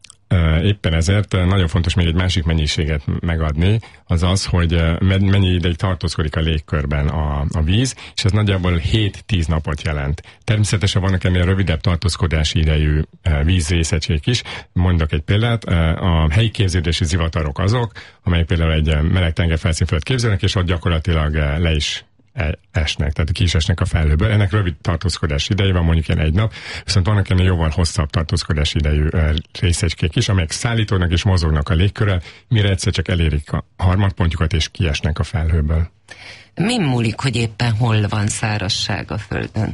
éppen ezért nagyon fontos még egy másik mennyiséget megadni, az az, hogy mennyi ideig tartózkodik a légkörben a, a víz, és ez nagyjából hét-tíz napot jelent. Természetesen vannak ennél rövidebb tartózkodási idejű vízrészecskék is. Mondok egy példát, a helyi képződési zivatarok azok, amelyek például egy meleg tengerfelszínföldet képzelnek, és ott gyakorlatilag le is esnek, tehát ki is esnek a felhőből. Ennek rövid tartózkodási ideje van, mondjuk ilyen egy nap, viszont vannak ennél jóval hosszabb tartózkodási idejű részecskék is, amelyek szállítódnak és mozognak a légkörrel, mire egyszer csak elérik a harmadpontjukat és kiesnek a felhőből. Mi múlik, hogy éppen hol van szárazság a Földön?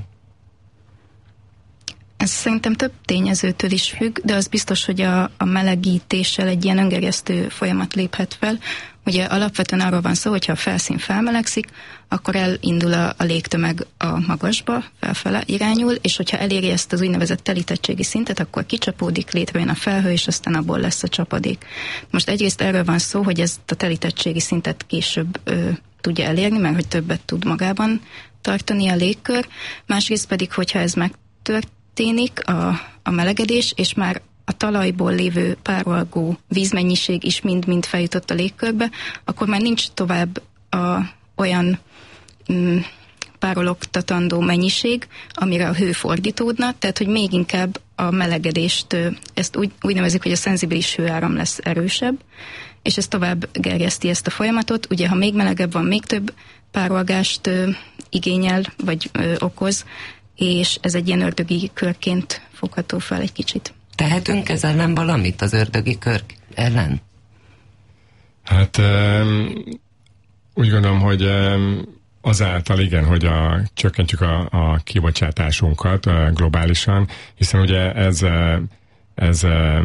Ez szerintem több tényezőtől is függ, de az biztos, hogy a, a melegítéssel egy ilyen öngerjesztő folyamat léphet fel. Ugye alapvetően arról van szó, hogyha a felszín felmelegszik, akkor elindul a, a légtömeg a magasba, felfele irányul, és hogyha eléri ezt az úgynevezett telítettségi szintet, akkor kicsapódik, létrejön a felhő, és aztán abból lesz a csapadék. Most egyrészt erről van szó, hogy ezt a telítettségi szintet később ö, tudja elérni, mert hogy többet tud magában tartani a légkör. Másrészt pedig, hogyha ez megtörténik, a, a melegedés, és már a talajból lévő párolgó vízmennyiség is mind-mind feljutott a légkörbe, akkor már nincs tovább a, olyan mm, párologtatandó mennyiség, amire a hő fordítódna, tehát hogy még inkább a melegedést, ezt úgy, úgy nevezik, hogy a szenzibilis hőáram lesz erősebb, és ez tovább gerjeszti ezt a folyamatot. Ugye, ha még melegebb van, még több párolgást ö, igényel, vagy ö, okoz, és ez egy ilyen ördögi körként fogható fel egy kicsit. Tehetünk ez ellen valamit, az ördögi kör ellen? Hát um, úgy gondolom, hogy um, azáltal igen, hogy a, csökkentjük a, a kibocsátásunkat uh, globálisan, hiszen ugye ez, uh, ez uh,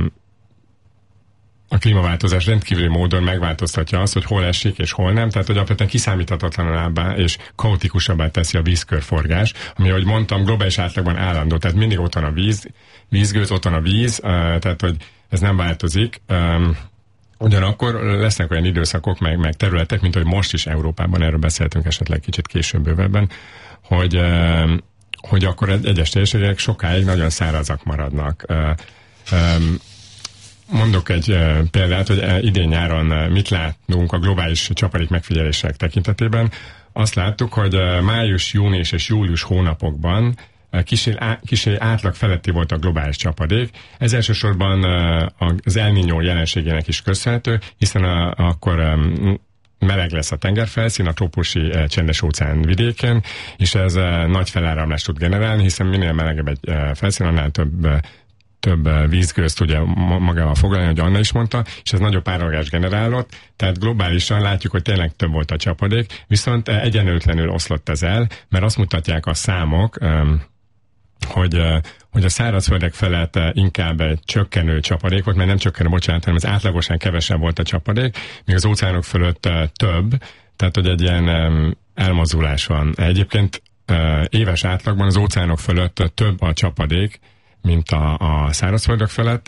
a klímaváltozás rendkívüli módon megváltoztatja azt, hogy hol esik és hol nem, tehát hogy alapvetően kiszámíthatatlanabbá és kaotikusabbá teszi a vízkörforgás, ami, ahogy mondtam, globális átlagban állandó, tehát mindig ott van a víz, vízgőz, ott van a víz, uh, tehát hogy ez nem változik. Um, ugyanakkor lesznek olyan időszakok, meg, meg területek, mint hogy most is Európában, erről beszéltünk esetleg kicsit később bővebben, hogy, uh, hogy akkor egyes térségek sokáig nagyon szárazak maradnak. Uh, um, Mondok egy uh, példát, hogy uh, idén nyáron uh, mit látnunk a globális csapadék megfigyelések tekintetében. Azt láttuk, hogy uh, május, június és július hónapokban uh, kicsi, á, kicsi átlag feletti volt a globális csapadék. Ez elsősorban uh, az El Niño jelenségének is köszönhető, hiszen uh, akkor um, meleg lesz a tengerfelszín, a trópusi uh, csendes óceán vidéken, és ez uh, nagy feláramlást tud generálni, hiszen minél melegebb egy uh, felszín, annál több uh, több vízgőzt ugye magával foglalni, hogy Anna is mondta, és ez nagyobb párolgás generálott, tehát globálisan látjuk, hogy tényleg több volt a csapadék, viszont egyenlőtlenül oszlott ez el, mert azt mutatják a számok, hogy, hogy a szárazföldek felett inkább egy csökkenő csapadék volt, mert nem csökkenő, bocsánat, hanem az átlagosan kevesebb volt a csapadék, míg az óceánok fölött több, tehát hogy egy ilyen elmozdulás van. Egyébként éves átlagban az óceánok fölött több a csapadék, mint a, a szárazföldök felett,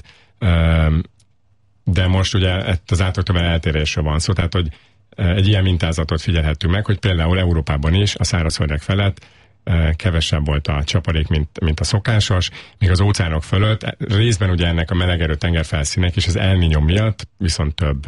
de most ugye az átlagban eltérésről van szó, tehát hogy egy ilyen mintázatot figyelhettünk meg, hogy például Európában is a szárazföldek felett kevesebb volt a csapadék, mint, mint a szokásos, míg az óceánok fölött részben ugye ennek a melegerő tengerfelszínek és az El Niño miatt viszont több.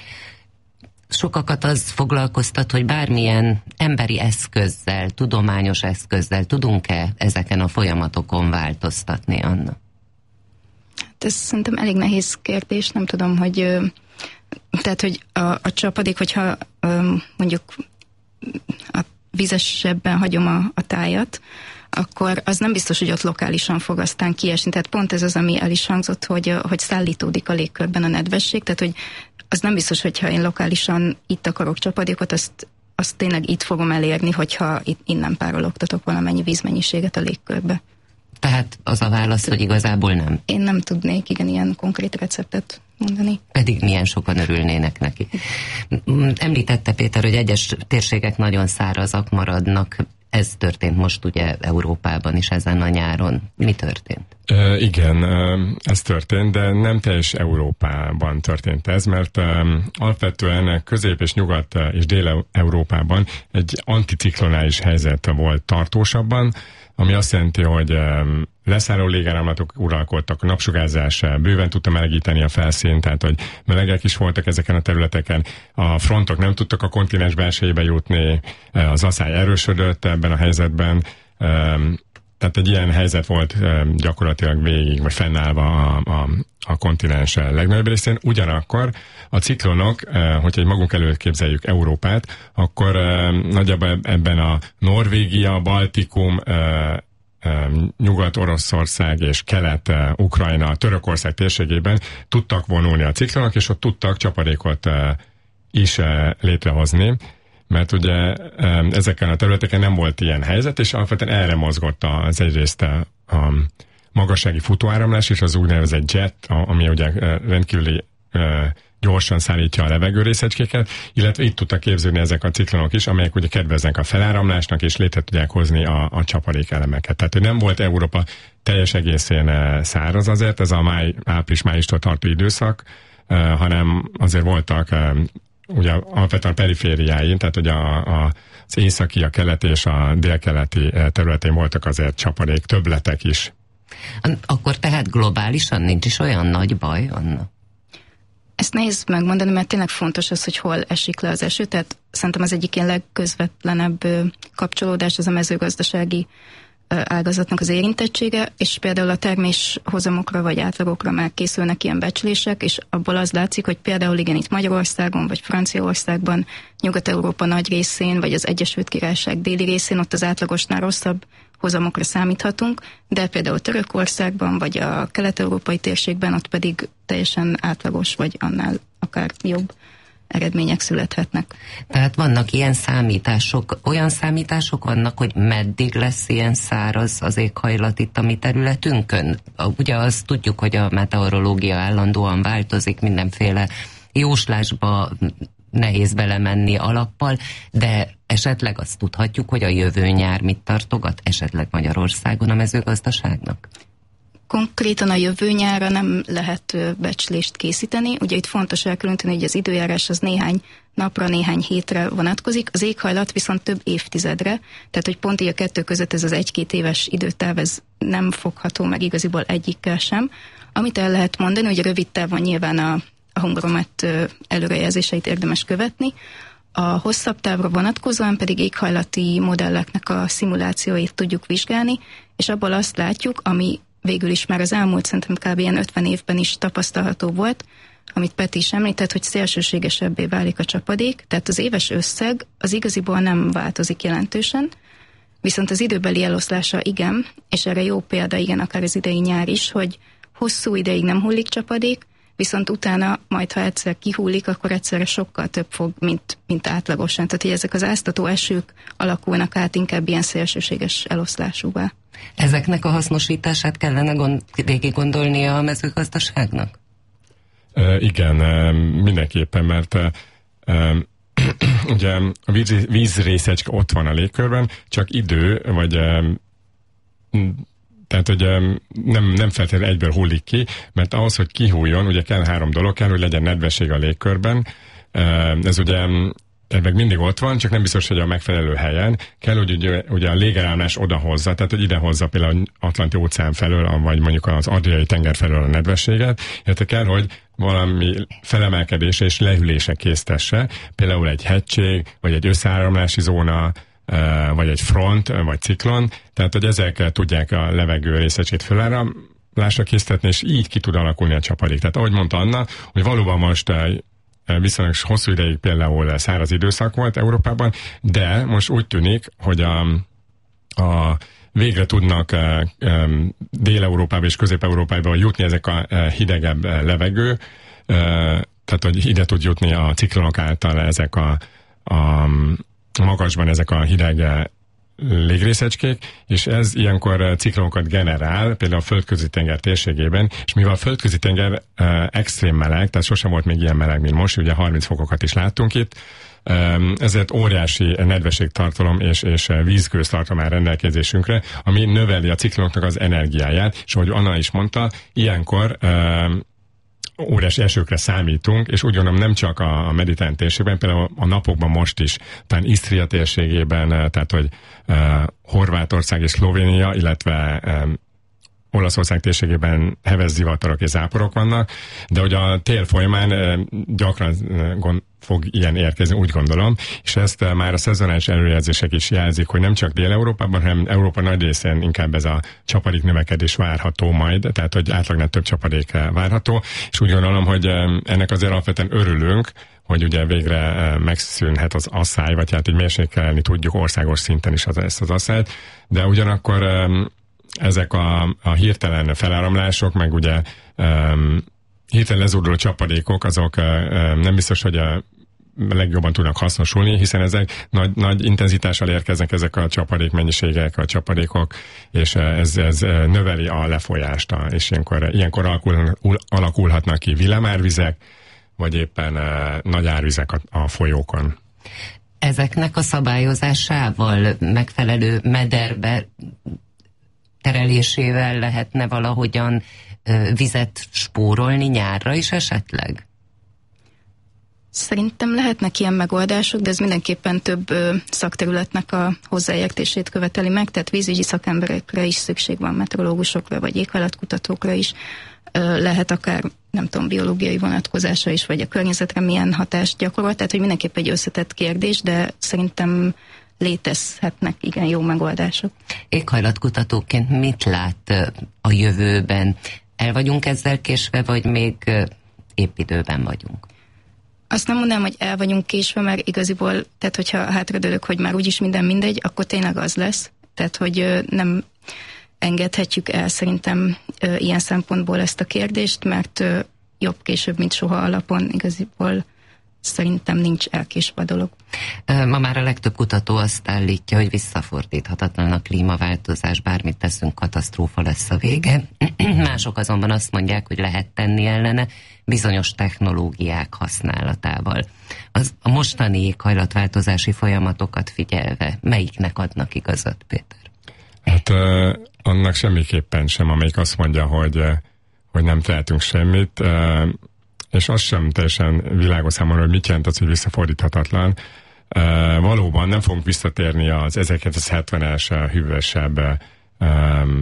Sokakat az foglalkoztat, hogy bármilyen emberi eszközzel, tudományos eszközzel tudunk-e ezeken a folyamatokon változtatni, Anna? Hát ez szerintem elég nehéz kérdés, nem tudom, hogy tehát, hogy a, a csapadék, hogyha mondjuk a vizesebben hagyom a, a tájat, akkor az nem biztos, hogy ott lokálisan fog aztán kiesni. Tehát pont ez az, ami el is hangzott, hogy, hogy szállítódik a légkörben a nedvesség, tehát hogy az nem biztos, hogyha én lokálisan itt akarok csapadékot, azt, azt tényleg itt fogom elérni, hogyha itt innen párologtatok valamennyi vízmennyiséget a légkörbe. Tehát az a válasz, hogy igazából nem. Én nem tudnék igen ilyen konkrét receptet mondani. Pedig milyen sokan örülnének neki. Említette Péter, hogy egyes térségek nagyon szárazak maradnak. Ez történt most ugye Európában is ezen a nyáron. Mi történt? E, igen, ez történt, de nem teljes Európában történt ez, mert um, alapvetően Közép- és Nyugat- és Dél-Európában egy anticiklonális helyzet volt tartósabban, ami azt jelenti, hogy um, leszálló légáramlatok uralkodtak, a napsugárzás bőven tudta melegíteni a felszínt, tehát hogy melegek is voltak ezeken a területeken, a frontok nem tudtak a kontinens belsejébe jutni, az asszály erősödött ebben a helyzetben, um, tehát egy ilyen helyzet volt um, gyakorlatilag végig, vagy fennállva a, a, a kontinens legnagyobb részén. Ugyanakkor a ciklonok, uh, hogyha magunk előtt képzeljük Európát, akkor uh, nagyjából ebben a Norvégia, Baltikum, uh, Nyugat-Oroszország és Kelet-Ukrajna, Törökország térségében tudtak vonulni a ciklonok, és ott tudtak csapadékot is létrehozni, mert ugye ezeken a területeken nem volt ilyen helyzet, és alapvetően erre mozgott az egyrészt a magassági futóáramlás, és az úgynevezett jet, ami ugye rendkívüli gyorsan szállítja a levegőrészecskéket, illetve itt tudtak képződni ezek a ciklonok is, amelyek ugye kedveznek a feláramlásnak, és létre tudják hozni a, a csapadék elemeket. Tehát, hogy nem volt Európa teljes egészén száraz azért, ez a máj, április-májustól tartó időszak, hanem azért voltak ugye alapvetően a perifériáin, tehát hogy a, a, az északi, a keleti és a délkeleti területén voltak azért csapadék, többletek is. Akkor tehát globálisan nincs is olyan nagy baj, Anna? Ezt nehéz megmondani, mert tényleg fontos az, hogy hol esik le az eső, tehát szerintem az egyik ilyen legközvetlenebb kapcsolódás az a mezőgazdasági ágazatnak az érintettsége, és például a termés hozamokra vagy átlagokra már készülnek ilyen becslések, és abból az látszik, hogy például igen, itt Magyarországon vagy Franciaországban, Nyugat-Európa nagy részén, vagy az Egyesült Királyság déli részén ott az átlagosnál rosszabb hozamokra számíthatunk, de például Törökországban, vagy a kelet-európai térségben ott pedig teljesen átlagos, vagy annál akár jobb eredmények születhetnek. Tehát vannak ilyen számítások, olyan számítások vannak, hogy meddig lesz ilyen száraz az éghajlat itt a mi területünkön? Ugye azt tudjuk, hogy a meteorológia állandóan változik, mindenféle jóslásba nehéz belemenni alappal, de esetleg azt tudhatjuk, hogy a jövő nyár mit tartogat esetleg Magyarországon a mezőgazdaságnak? Konkrétan a jövő nyárra nem lehet becslést készíteni. Ugye itt fontos elkülöníteni, hogy az időjárás az néhány napra, néhány hétre vonatkozik, az éghajlat viszont több évtizedre, tehát hogy pont így a kettő között ez az egy-két éves időtáv, ez nem fogható meg igaziból egyikkel sem. Amit el lehet mondani, hogy rövid távon nyilván a, a Hungaromet előrejelzéseit érdemes követni, a hosszabb távra vonatkozóan pedig éghajlati modelleknek a szimulációit tudjuk vizsgálni, és abból azt látjuk, ami végül is már az elmúlt szerintem kb. Ilyen ötven évben is tapasztalható volt, amit Peti is említett, hogy szélsőségesebbé válik a csapadék, tehát az éves összeg az igaziból nem változik jelentősen, viszont az időbeli eloszlása igen, és erre jó példa igen, akár az idei nyár is, hogy hosszú ideig nem hullik csapadék, viszont utána majd, ha egyszer kihullik, akkor egyszerre sokkal több fog, mint, mint átlagosan. Tehát, hogy ezek az áztató esők alakulnak át inkább ilyen szélsőséges eloszlásúvá. Ezeknek a hasznosítását kellene gond, végig gondolnia a mezőgazdaságnak? E, igen, e, mindenképpen, mert e, e, ugye a víz, vízrészecske ott van a légkörben, csak idő, vagy e, tehát, hogy nem, nem feltétlenül egyből hullik ki, mert ahhoz, hogy kihújjon, ugye kell három dolog, kell, hogy legyen nedvesség a légkörben. Ez ugye meg mindig ott van, csak nem biztos, hogy a megfelelő helyen. Kell, hogy ugye, ugye a légerállás odahozza, tehát, hogy idehozza például Atlanti óceán felől, vagy mondjuk az Adriai tenger felől a nedvességet, illetve kell, hogy valami felemelkedése és lehűlése késztesse, például egy hegység, vagy egy összeáramlási zóna, vagy egy front, vagy ciklon, tehát hogy ezek tudják a levegő részecsét föláramlásra késztetni, és így ki tud alakulni a csapadék. Tehát ahogy mondta Anna, hogy valóban most viszonylag hosszú ideig például száraz időszak volt Európában, de most úgy tűnik, hogy a, a végre tudnak Dél-Európába és Közép-Európába jutni ezek a hidegebb levegő, tehát hogy ide tud jutni a ciklonok által ezek a, a magasban ezek a hideg légrészecskék, és ez ilyenkor ciklonokat generál, például a földközi tenger térségében, és mivel a földközi tenger uh, extrém meleg, tehát sosem volt még ilyen meleg, mint most, ugye harminc fokokat is láttunk itt, um, ezért óriási nedvességtartalom és, és vízgőz tartom áll rendelkezésünkre, ami növeli a ciklonoknak az energiáját, és ahogy Anna is mondta, ilyenkor um, óriási esőkre számítunk, és úgy gondolom nem csak a mediterrán térségben, például a napokban most is, tehát Isztria térségében, tehát hogy uh, Horvátország és Szlovénia, illetve um, Olaszország térségében heves zivatarok és záporok vannak, de hogy a tél folyamán uh, gyakran uh, gond, fog ilyen érkezni, úgy gondolom, és ezt uh, már a szezonális előrejelzések is jelzik, hogy nem csak Dél-Európában, hanem Európa nagy részén inkább ez a csapadék növekedés várható majd, tehát hogy átlagnál több csapadék várható, és úgy gondolom, hogy um, ennek azért alapvetően örülünk, hogy ugye végre uh, megszűnhet az asszály, vagy hát így mérsékelni tudjuk országos szinten is az, ezt az asszályt, de ugyanakkor um, ezek a, a hirtelen feláramlások, meg ugye um, hirtelen lezúduló csapadékok, azok uh, nem biztos, hogy uh, legjobban tudnak hasznosulni, hiszen ezek nagy, nagy intenzitással érkeznek ezek a csapadék mennyiségek, a csapadékok, és ez, ez növeli a lefolyást, és ilyenkor, ilyenkor alakul, alakulhatnak ki villamárvizek, vagy éppen nagy árvizek a, a folyókon. Ezeknek a szabályozásával, megfelelő mederbe terelésével lehetne valahogyan ö, vizet spórolni nyárra is esetleg? Szerintem lehetnek ilyen megoldások, de ez mindenképpen több ö, szakterületnek a hozzáértését követeli meg, tehát vízügyi szakemberekre is szükség van, meteorológusokra vagy éghajlatkutatókra is. Ö, lehet akár, nem tudom, biológiai vonatkozása is, vagy a környezetre milyen hatást gyakorol, tehát hogy mindenképp egy összetett kérdés, de szerintem létezhetnek igen jó megoldások. Éghajlatkutatóként mit lát a jövőben? El vagyunk ezzel késve, vagy még épp időben vagyunk? Azt nem mondanám, hogy el vagyunk késve, mert igaziból, tehát hogyha hátradőlök, hogy már úgyis minden mindegy, akkor tényleg az lesz. Tehát, hogy nem engedhetjük el szerintem ilyen szempontból ezt a kérdést, mert jobb később, mint soha alapon igaziból szerintem nincs elkésve a dolog. Ma már a legtöbb kutató azt állítja, hogy visszafordíthatatlan a klímaváltozás, bármit teszünk, katasztrófa lesz a vége. Mások azonban azt mondják, hogy lehet tenni ellene bizonyos technológiák használatával. Az a mostani éghajlatváltozási folyamatokat figyelve, melyiknek adnak igazat, Péter? Hát uh, annak semmiképpen sem, amelyik azt mondja, hogy, uh, hogy nem tehetünk semmit, uh, és az sem teljesen világos számomra, hogy mit jelent az, hogy visszafordíthatatlan. Uh, valóban nem fogunk visszatérni az ezerkilencszázhetvenes uh, hűvösebb, um,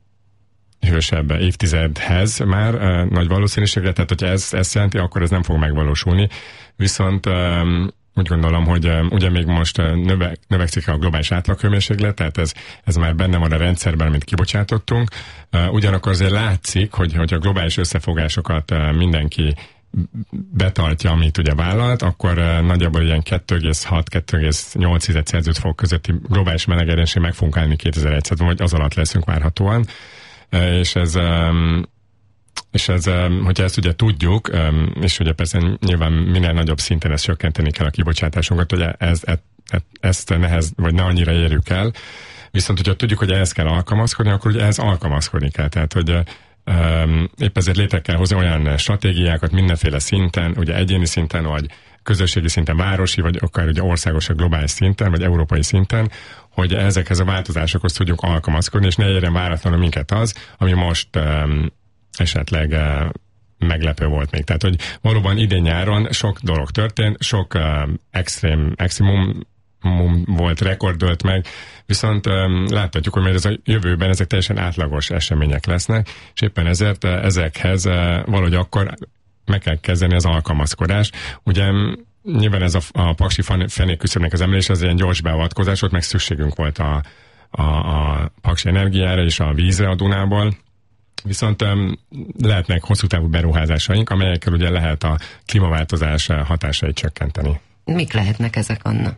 hűvösebb évtizedhez már uh, nagy valószínűséggel, tehát hogyha ez, ez jelenti, akkor ez nem fog megvalósulni. Viszont um, úgy gondolom, hogy um, ugye még most uh, növe, növekszik a globális átlaghőmérséklet, tehát ez, ez már benne van a rendszerben, amit kibocsátottunk. Uh, ugyanakkor azért látszik, hogy, hogy a globális összefogásokat uh, mindenki betartja, amit ugye vállalt, akkor uh, nagyjából ilyen kettő egész hat - kettő egész nyolc Celsius fok közötti globális melegedésén meg fogunk állni kétezer-százban, vagy az alatt leszünk várhatóan. Uh, és ez... Um, És ez, hogyha ezt ugye tudjuk, és ugye persze nyilván minél nagyobb szinten ezt csökkenteni kell a kibocsátásunkat, hogy ez, ez, ezt nehez, vagy ne annyira érjük el. Viszont, hogyha tudjuk, hogy ehhez kell alkalmazkodni, akkor ugye ehhez alkalmazkodni kell. Tehát, hogy um, épp ezért létre kell hozni olyan stratégiákat mindenféle szinten, ugye egyéni szinten, vagy közösségi szinten, városi, vagy akár ugye országos, globális szinten, vagy európai szinten, hogy ezekhez a változásokhoz tudjunk alkalmazkodni, és ne érjen váratlanul minket az, ami most um, esetleg uh, meglepő volt még. Tehát, hogy valóban idén nyáron sok dolog történt, sok uh, extrém, extremum volt, rekordölt meg, viszont um, láthatjuk, hogy ez a jövőben ezek teljesen átlagos események lesznek, és éppen ezért uh, ezekhez uh, valahogy akkor meg kell kezdeni az alkalmazkodást. Ugye nyilván ez a, a paksi fenékküszöbnek az emelés az ilyen gyors beavatkozás volt, meg szükségünk volt a, a, a paksi energiára és a vízre a Dunából. Viszont um, lehetnek hosszú távú beruházásaink, amelyekkel ugye lehet a klímaváltozás hatásait csökkenteni. Mik lehetnek ezek, Anna?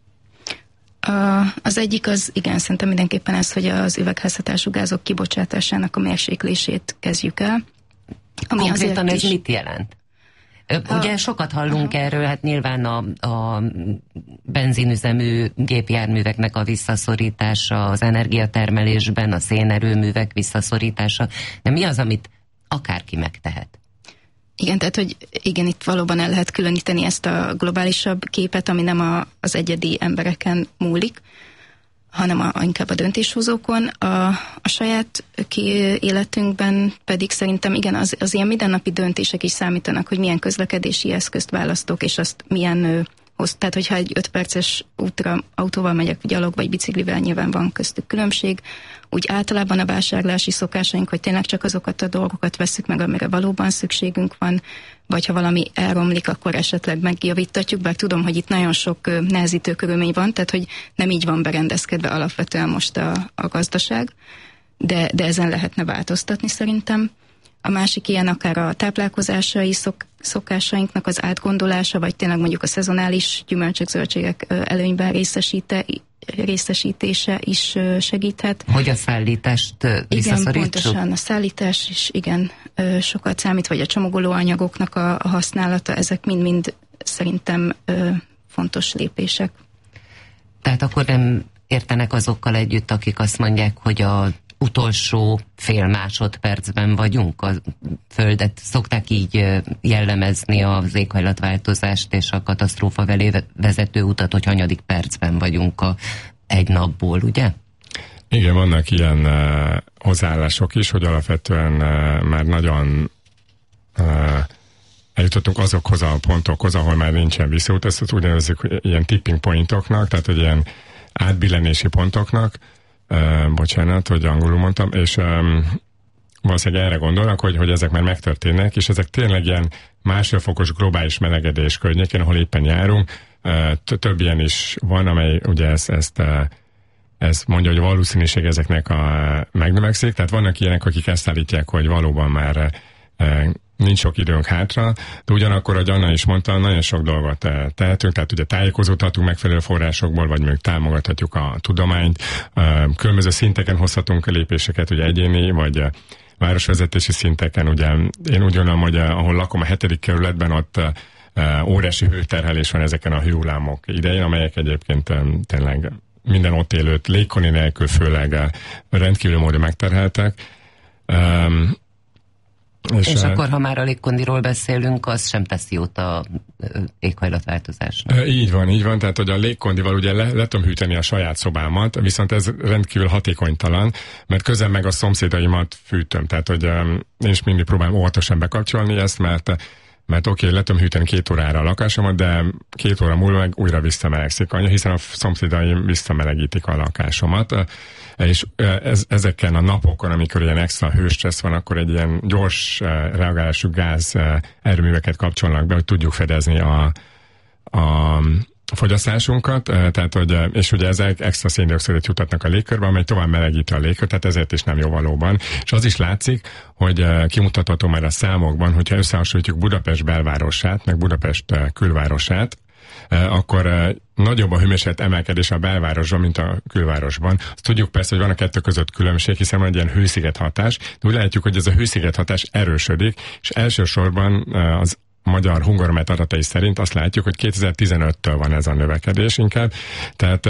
A, az egyik az, igen, szerintem mindenképpen ez, hogy az üvegházhatású gázok kibocsátásának a mérséklését kezdjük el. Ami Konkrétan ez is... mit jelent? Ugye a, sokat hallunk aha. erről, hát nyilván a, a benzinüzemű gépjárműveknek a visszaszorítása, az energiatermelésben, a szénerőművek visszaszorítása, de mi az, amit akárki megtehet? Igen, tehát, hogy igen, itt valóban el lehet különíteni ezt a globálisabb képet, ami nem a, az egyedi embereken múlik, hanem a, inkább a döntéshozókon. A, a saját életünkben pedig szerintem igen, az, az ilyen mindennapi döntések is számítanak, hogy milyen közlekedési eszközt választok, és azt milyen hoz. Tehát, hogyha egy öt perces útra autóval megyek, gyalog vagy biciklivel, nyilván van köztük különbség. Úgy általában a vásárlási szokásaink, hogy tényleg csak azokat a dolgokat veszük meg, amire valóban szükségünk van, vagy ha valami elromlik, akkor esetleg megjavítatjuk, bár tudom, hogy itt nagyon sok nehezítő körülmény van, tehát hogy nem így van berendezkedve alapvetően most a, a gazdaság, de, de ezen lehetne változtatni szerintem. A másik ilyen akár a táplálkozásai szok, szokásainknak az átgondolása, vagy tényleg mondjuk a szezonális gyümölcsök, zöldségek előnyben részesíte, részesítése is segíthet. Hogy a szállítást visszaszorítsuk? Igen, pontosan a szállítás is igen sokat számít, vagy a csomagolóanyagoknak a használata, ezek mind-mind szerintem ö, fontos lépések. Tehát akkor nem értenek azokkal együtt, akik azt mondják, hogy a utolsó fél másodpercben vagyunk, a Földet szokták így jellemezni az éghajlatváltozást és a katasztrófa felé vezető utat, hogy hanyadik percben vagyunk a egy napból, ugye? Igen, vannak ilyen uh, hozzáállások is, hogy alapvetően uh, már nagyon uh, eljutottunk azokhoz a pontokhoz, ahol már nincsen visszaút, ezt úgy nevezzük ilyen tipping pointoknak, tehát hogy ilyen átbillenési pontoknak, uh, bocsánat, hogy angolul mondtam, és um, valószínűleg erre gondolnak, hogy, hogy ezek már megtörténnek, és ezek tényleg ilyen másfélfokos globális melegedés környékén, ahol éppen járunk, uh, több ilyen is van, amely ugye ezt, ezt uh, ez mondja, hogy a valószínűség ezeknek a megnövekszik, tehát vannak ilyenek, akik ezt állítják, hogy valóban már e, nincs sok időnk hátra, de ugyanakkor, ahogy Anna is mondta, nagyon sok dolgot e, tehetünk, tehát ugye tájékozódhatunk megfelelő forrásokból, vagy még támogathatjuk a tudományt, e, különböző szinteken hozhatunk lépéseket, ugye egyéni, vagy e, városvezetési szinteken, ugye én úgy gondolom, hogy e, ahol lakom a hetedik kerületben, ott e, óriási hőterhelés van ezeken a hőhullámok idején, amelyek egyébként e, tényleg minden ott élőt légkoni nélkül főleg rendkívül módon megterheltek. Um, és és a... akkor, ha már a légkondiról beszélünk, az sem teszi jót a éghajlatváltozásnak. Így van, így van, tehát hogy a légkondival ugye le, le tudom hűteni a saját szobámat, viszont ez rendkívül hatékonytalan, mert közben meg a szomszédaimat fűtöm, tehát hogy um, én is mindig próbálom óvatosan bekapcsolni ezt, mert mert oké, okay, le tudom hűteni két órára a lakásomat, de két óra múlva meg újra visszamelegszik anya, hiszen a szomszédaim visszamelegítik a lakásomat, és ez, ezeken a napokon, amikor ilyen extra hőstressz van, akkor egy ilyen gyors reagálású gáz erőműveket kapcsolnak be, hogy tudjuk fedezni a, a fogyasztásunkat, tehát, hogy, és ugye ezek extra széndioxidot jutatnak a légkörbe, amely tovább melegíti a légkört, tehát ezért is nem jó valóban. És az is látszik, hogy kimutatható már a számokban, hogyha összehasonlítjuk Budapest belvárosát, meg Budapest külvárosát, akkor nagyobb a hőmérséklet emelkedés a belvárosban, mint a külvárosban. Azt tudjuk persze, hogy van a kettő között különbség, hiszen van egy ilyen hősziget hatás, de úgy látjuk, hogy ez a hősziget hatás erősödik, és elsősorban az magyar Hungaromet adatai szerint azt látjuk, hogy kétezer-tizenöttől van ez a növekedés inkább. Tehát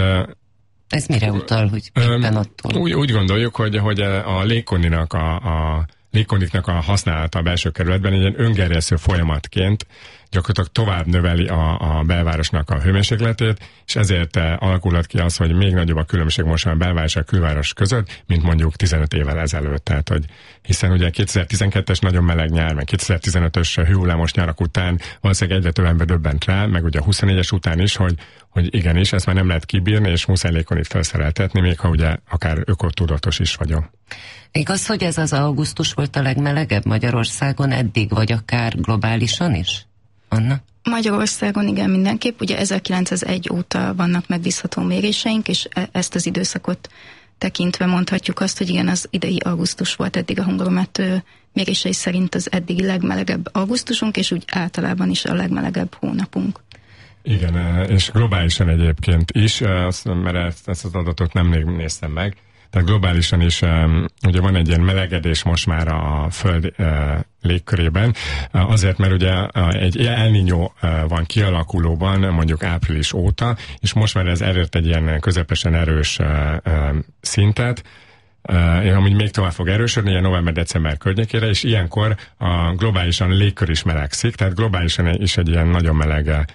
ez mire utal, hogy éppen attól? Úgy, úgy gondoljuk, hogy, hogy a légkondinak a, a légkondiknak a használata a belső kerületben egy ilyen öngerjesztő folyamatként gyakorlatilag tovább növeli a, a belvárosnak a hőmérsékletét, és ezért alakulhat ki az, hogy még nagyobb a különbség most a belváros és a külváros között, mint mondjuk tizenöt évvel ezelőtt. Tehát, hogy hiszen ugye kétezer-tizenkettes nagyon meleg nyár, meg kétezer-tizenötös hőhullámos nyarak után valószínűleg egyre több ember döbbent rá, meg ugye a huszonnégyes után is, hogy, hogy igenis, ezt már nem lehet kibírni, és muszáj légkondit felszereltetni, még ha ugye akár ökotudatos is vagyok. Igaz, hogy ez az augusztus volt a legmelegebb Magyarországon eddig, vagy akár globálisan is? Anna? Magyarországon igen, mindenképp. Ugye ezerkilencszázegy óta vannak megbízható méréseink, és e- ezt az időszakot tekintve mondhatjuk azt, hogy igen, az idei augusztus volt eddig a Hungaromet mérései szerint az eddigi legmelegebb augusztusunk, és úgy általában is a legmelegebb hónapunk. Igen, és globálisan egyébként is, mert ezt, ezt az adatot nem néztem meg, tehát globálisan is ugye van egy ilyen melegedés most már a Föld légkörében, azért, mert ugye egy El Niño van kialakulóban mondjuk április óta, és most már ez elért egy ilyen közepesen erős szintet, Uh, amúgy még tovább fog erősödni, ilyen november-december környékére, és ilyenkor a globálisan légkör is melegszik, tehát globálisan is egy ilyen nagyon meleg uh,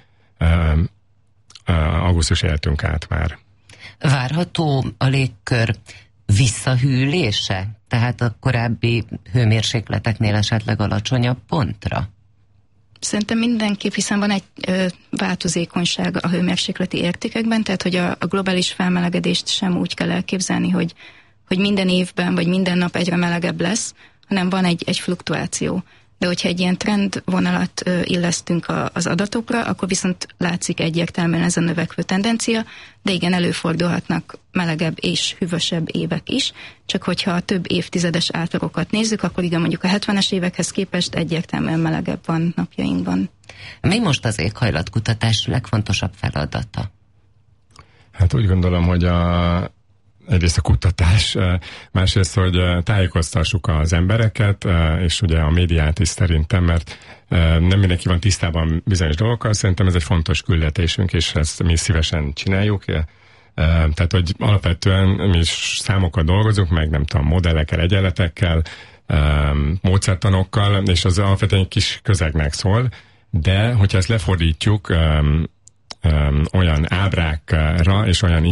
uh, augusztus éltünk át már. Várható a légkör visszahűlése? Tehát a korábbi hőmérsékleteknél esetleg alacsonyabb pontra? Szerintem mindenképp, hiszen van egy ö, változékonyság a hőmérsékleti értékekben, tehát hogy a, a globális felmelegedést sem úgy kell elképzelni, hogy hogy minden évben, vagy minden nap egyre melegebb lesz, hanem van egy, egy fluktuáció. De hogyha egy ilyen trendvonalat ö, illesztünk a, az adatokra, akkor viszont látszik egyértelműen ez a növekvő tendencia, de igen, előfordulhatnak melegebb és hűvösebb évek is, csak hogyha a több évtizedes átlagokat nézzük, akkor igen, mondjuk a hetvenes évekhez képest egyértelműen melegebb van napjainkban. Mi most az éghajlatkutatás legfontosabb feladata? Hát úgy gondolom, hogy a egyrészt a kutatás, másrészt, hogy tájékoztassuk az embereket, és ugye a médiát is szerintem, mert nem mindenki van tisztában bizonyos dolgokkal, szerintem ez egy fontos küldetésünk, és ezt mi szívesen csináljuk. Tehát, hogy alapvetően mi is számokkal dolgozunk, meg nem tudom, modellekkel, egyenletekkel, módszertanokkal, és az alapvetően egy kis közegnek szól, de hogyha ezt lefordítjuk um, um, olyan ábrákra és olyan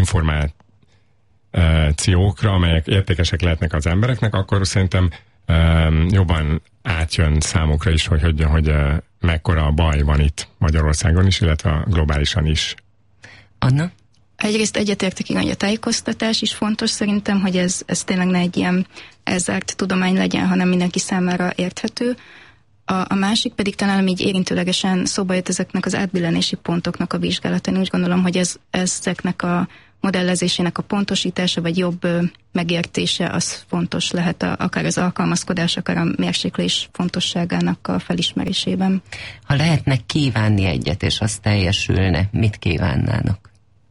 információkra, amelyek értékesek lehetnek az embereknek, akkor szerintem um, jobban átjön számukra is, hogy, hogy, hogy uh, mekkora baj van itt Magyarországon is, illetve globálisan is. Anna? Egyrészt egyetértek, igen, hogy a tájékoztatás is fontos szerintem, hogy ez, ez tényleg ne egy ilyen elzárt tudomány legyen, hanem mindenki számára érthető. A, a másik pedig talán így érintőlegesen szóba jött ezeknek az átbillenési pontoknak a vizsgálata. Én úgy gondolom, hogy ez, ezeknek a modellezésének a pontosítása, vagy jobb ö, megértése, az fontos lehet, a, akár az alkalmazkodás, akár a mérséklés fontosságának a felismerésében. Ha lehetne kívánni egyet, és az teljesülne, mit kívánnának?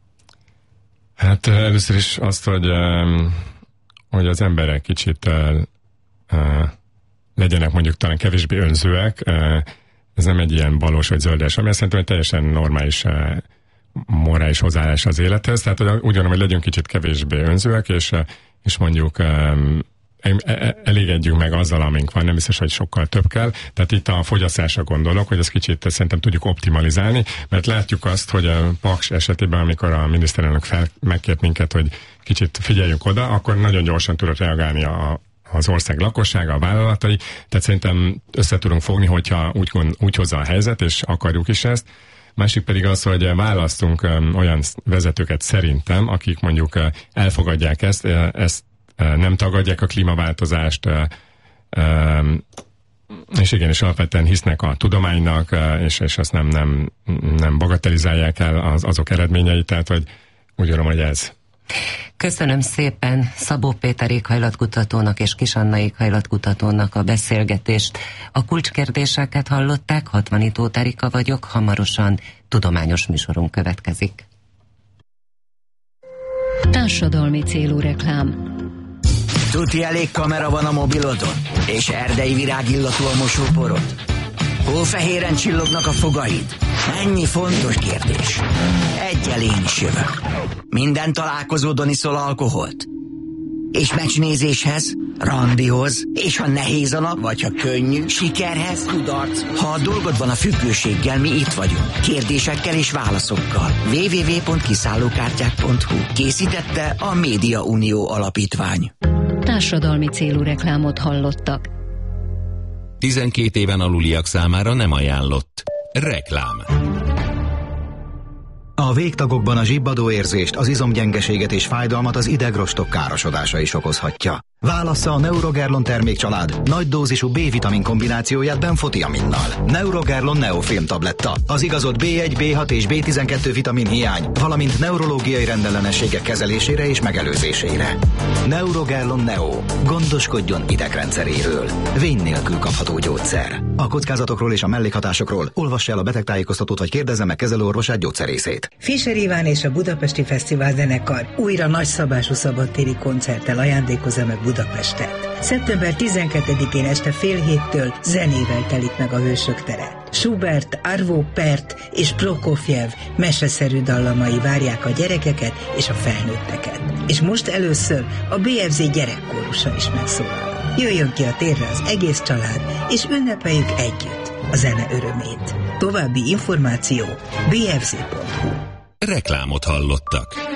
Hát először is azt, hogy, hogy az emberek kicsit legyenek mondjuk talán kevésbé önzőek. Ez nem egy ilyen balos vagy zöldes, ami szerintem egy teljesen normális morális hozzáállás az élethez. Tehát úgy gondolom, hogy legyünk kicsit kevésbé önzőek, és, és mondjuk elégedjünk meg azzal, amink van, nem biztos, hogy sokkal több kell. Tehát itt a fogyasztásra gondolok, hogy ezt kicsit szerintem tudjuk optimalizálni, mert látjuk azt, hogy a Paks esetében, amikor a miniszterelnök fel, megkért minket, hogy kicsit figyeljünk oda, akkor nagyon gyorsan tudott reagálni a, az ország lakossága, a vállalatai. Tehát szerintem össze tudunk fogni, hogyha úgy, úgy hozza a helyzet, és akarjuk is ezt. Másik pedig az, hogy választunk olyan vezetőket szerintem, akik mondjuk elfogadják ezt, ezt nem tagadják a klímaváltozást, és igenis alapvetően hisznek a tudománynak, és, és azt nem, nem, nem bagatelizálják el az, azok eredményeit, tehát hogy úgy gondolom, hogy ez. Köszönöm szépen Szabó Péter éghajlatkutatónak és Kis Anna éghajlatkutatónak a beszélgetést. A kulcskérdéseket hallották, Hatvanit Erika vagyok, hamarosan tudományos műsorunk következik. Társadalmi célú reklám. Tuti elég kamera van a mobilodon? És erdei virágillatú a mosóporod? Hófehéren csillognak a fogaid? Ennyi fontos kérdés. Egyel én is jövök. Minden találkozódon iszol alkoholt? És meccsnézéshez, randihoz, és ha nehéz a nap, vagy ha könnyű, sikerhez, kudarc. Ha a dolgod van a függőséggel, mi itt vagyunk. Kérdésekkel és válaszokkal. double-u double-u double-u pont kiszállókártyák pont hu. Készítette a Média Unió Alapítvány. Társadalmi célú reklámot hallottak. tizenkét éven aluliak számára nem ajánlott. Reklám. A végtagokban a zsibbadó érzést, az izomgyengeséget és fájdalmat az idegrostok károsodása is okozhatja. Válassza a Neurogerlon termékcsalád nagy dózisú B-vitamin kombinációját benfotiaminnal. Neurogerlon Neofilm tabletta. Az igazolt bé egy, bé hat és bé tizenkettő vitamin hiány, valamint neurológiai rendellenességek kezelésére és megelőzésére. Neurogerlon Neo. Gondoskodjon idegrendszeréről. Vény nélkül kapható gyógyszer. A kockázatokról és a mellékhatásokról olvassa el a betegtájékoztatót vagy kérdezze meg kezelőorvosát, gyógyszerészét. Fischer Iván és a Budapesti Fesztivál zenekar újra nagyszabású szabadtéri koncerttel ajándékozza meg Budapestet. szeptember tizenkettedikén este fél héttől zenével telik meg a Hősök tere. Schubert, Arvo Pärt és Prokofjev meseszerű dallamai várják a gyerekeket és a felnőtteket. És most először a bé ef zé gyerekkórusa is megszólal. Jöjjön ki a térre az egész család, és ünnepeljük együtt a zene örömét. További információ bé ef zé pont hu. Reklámot hallottak.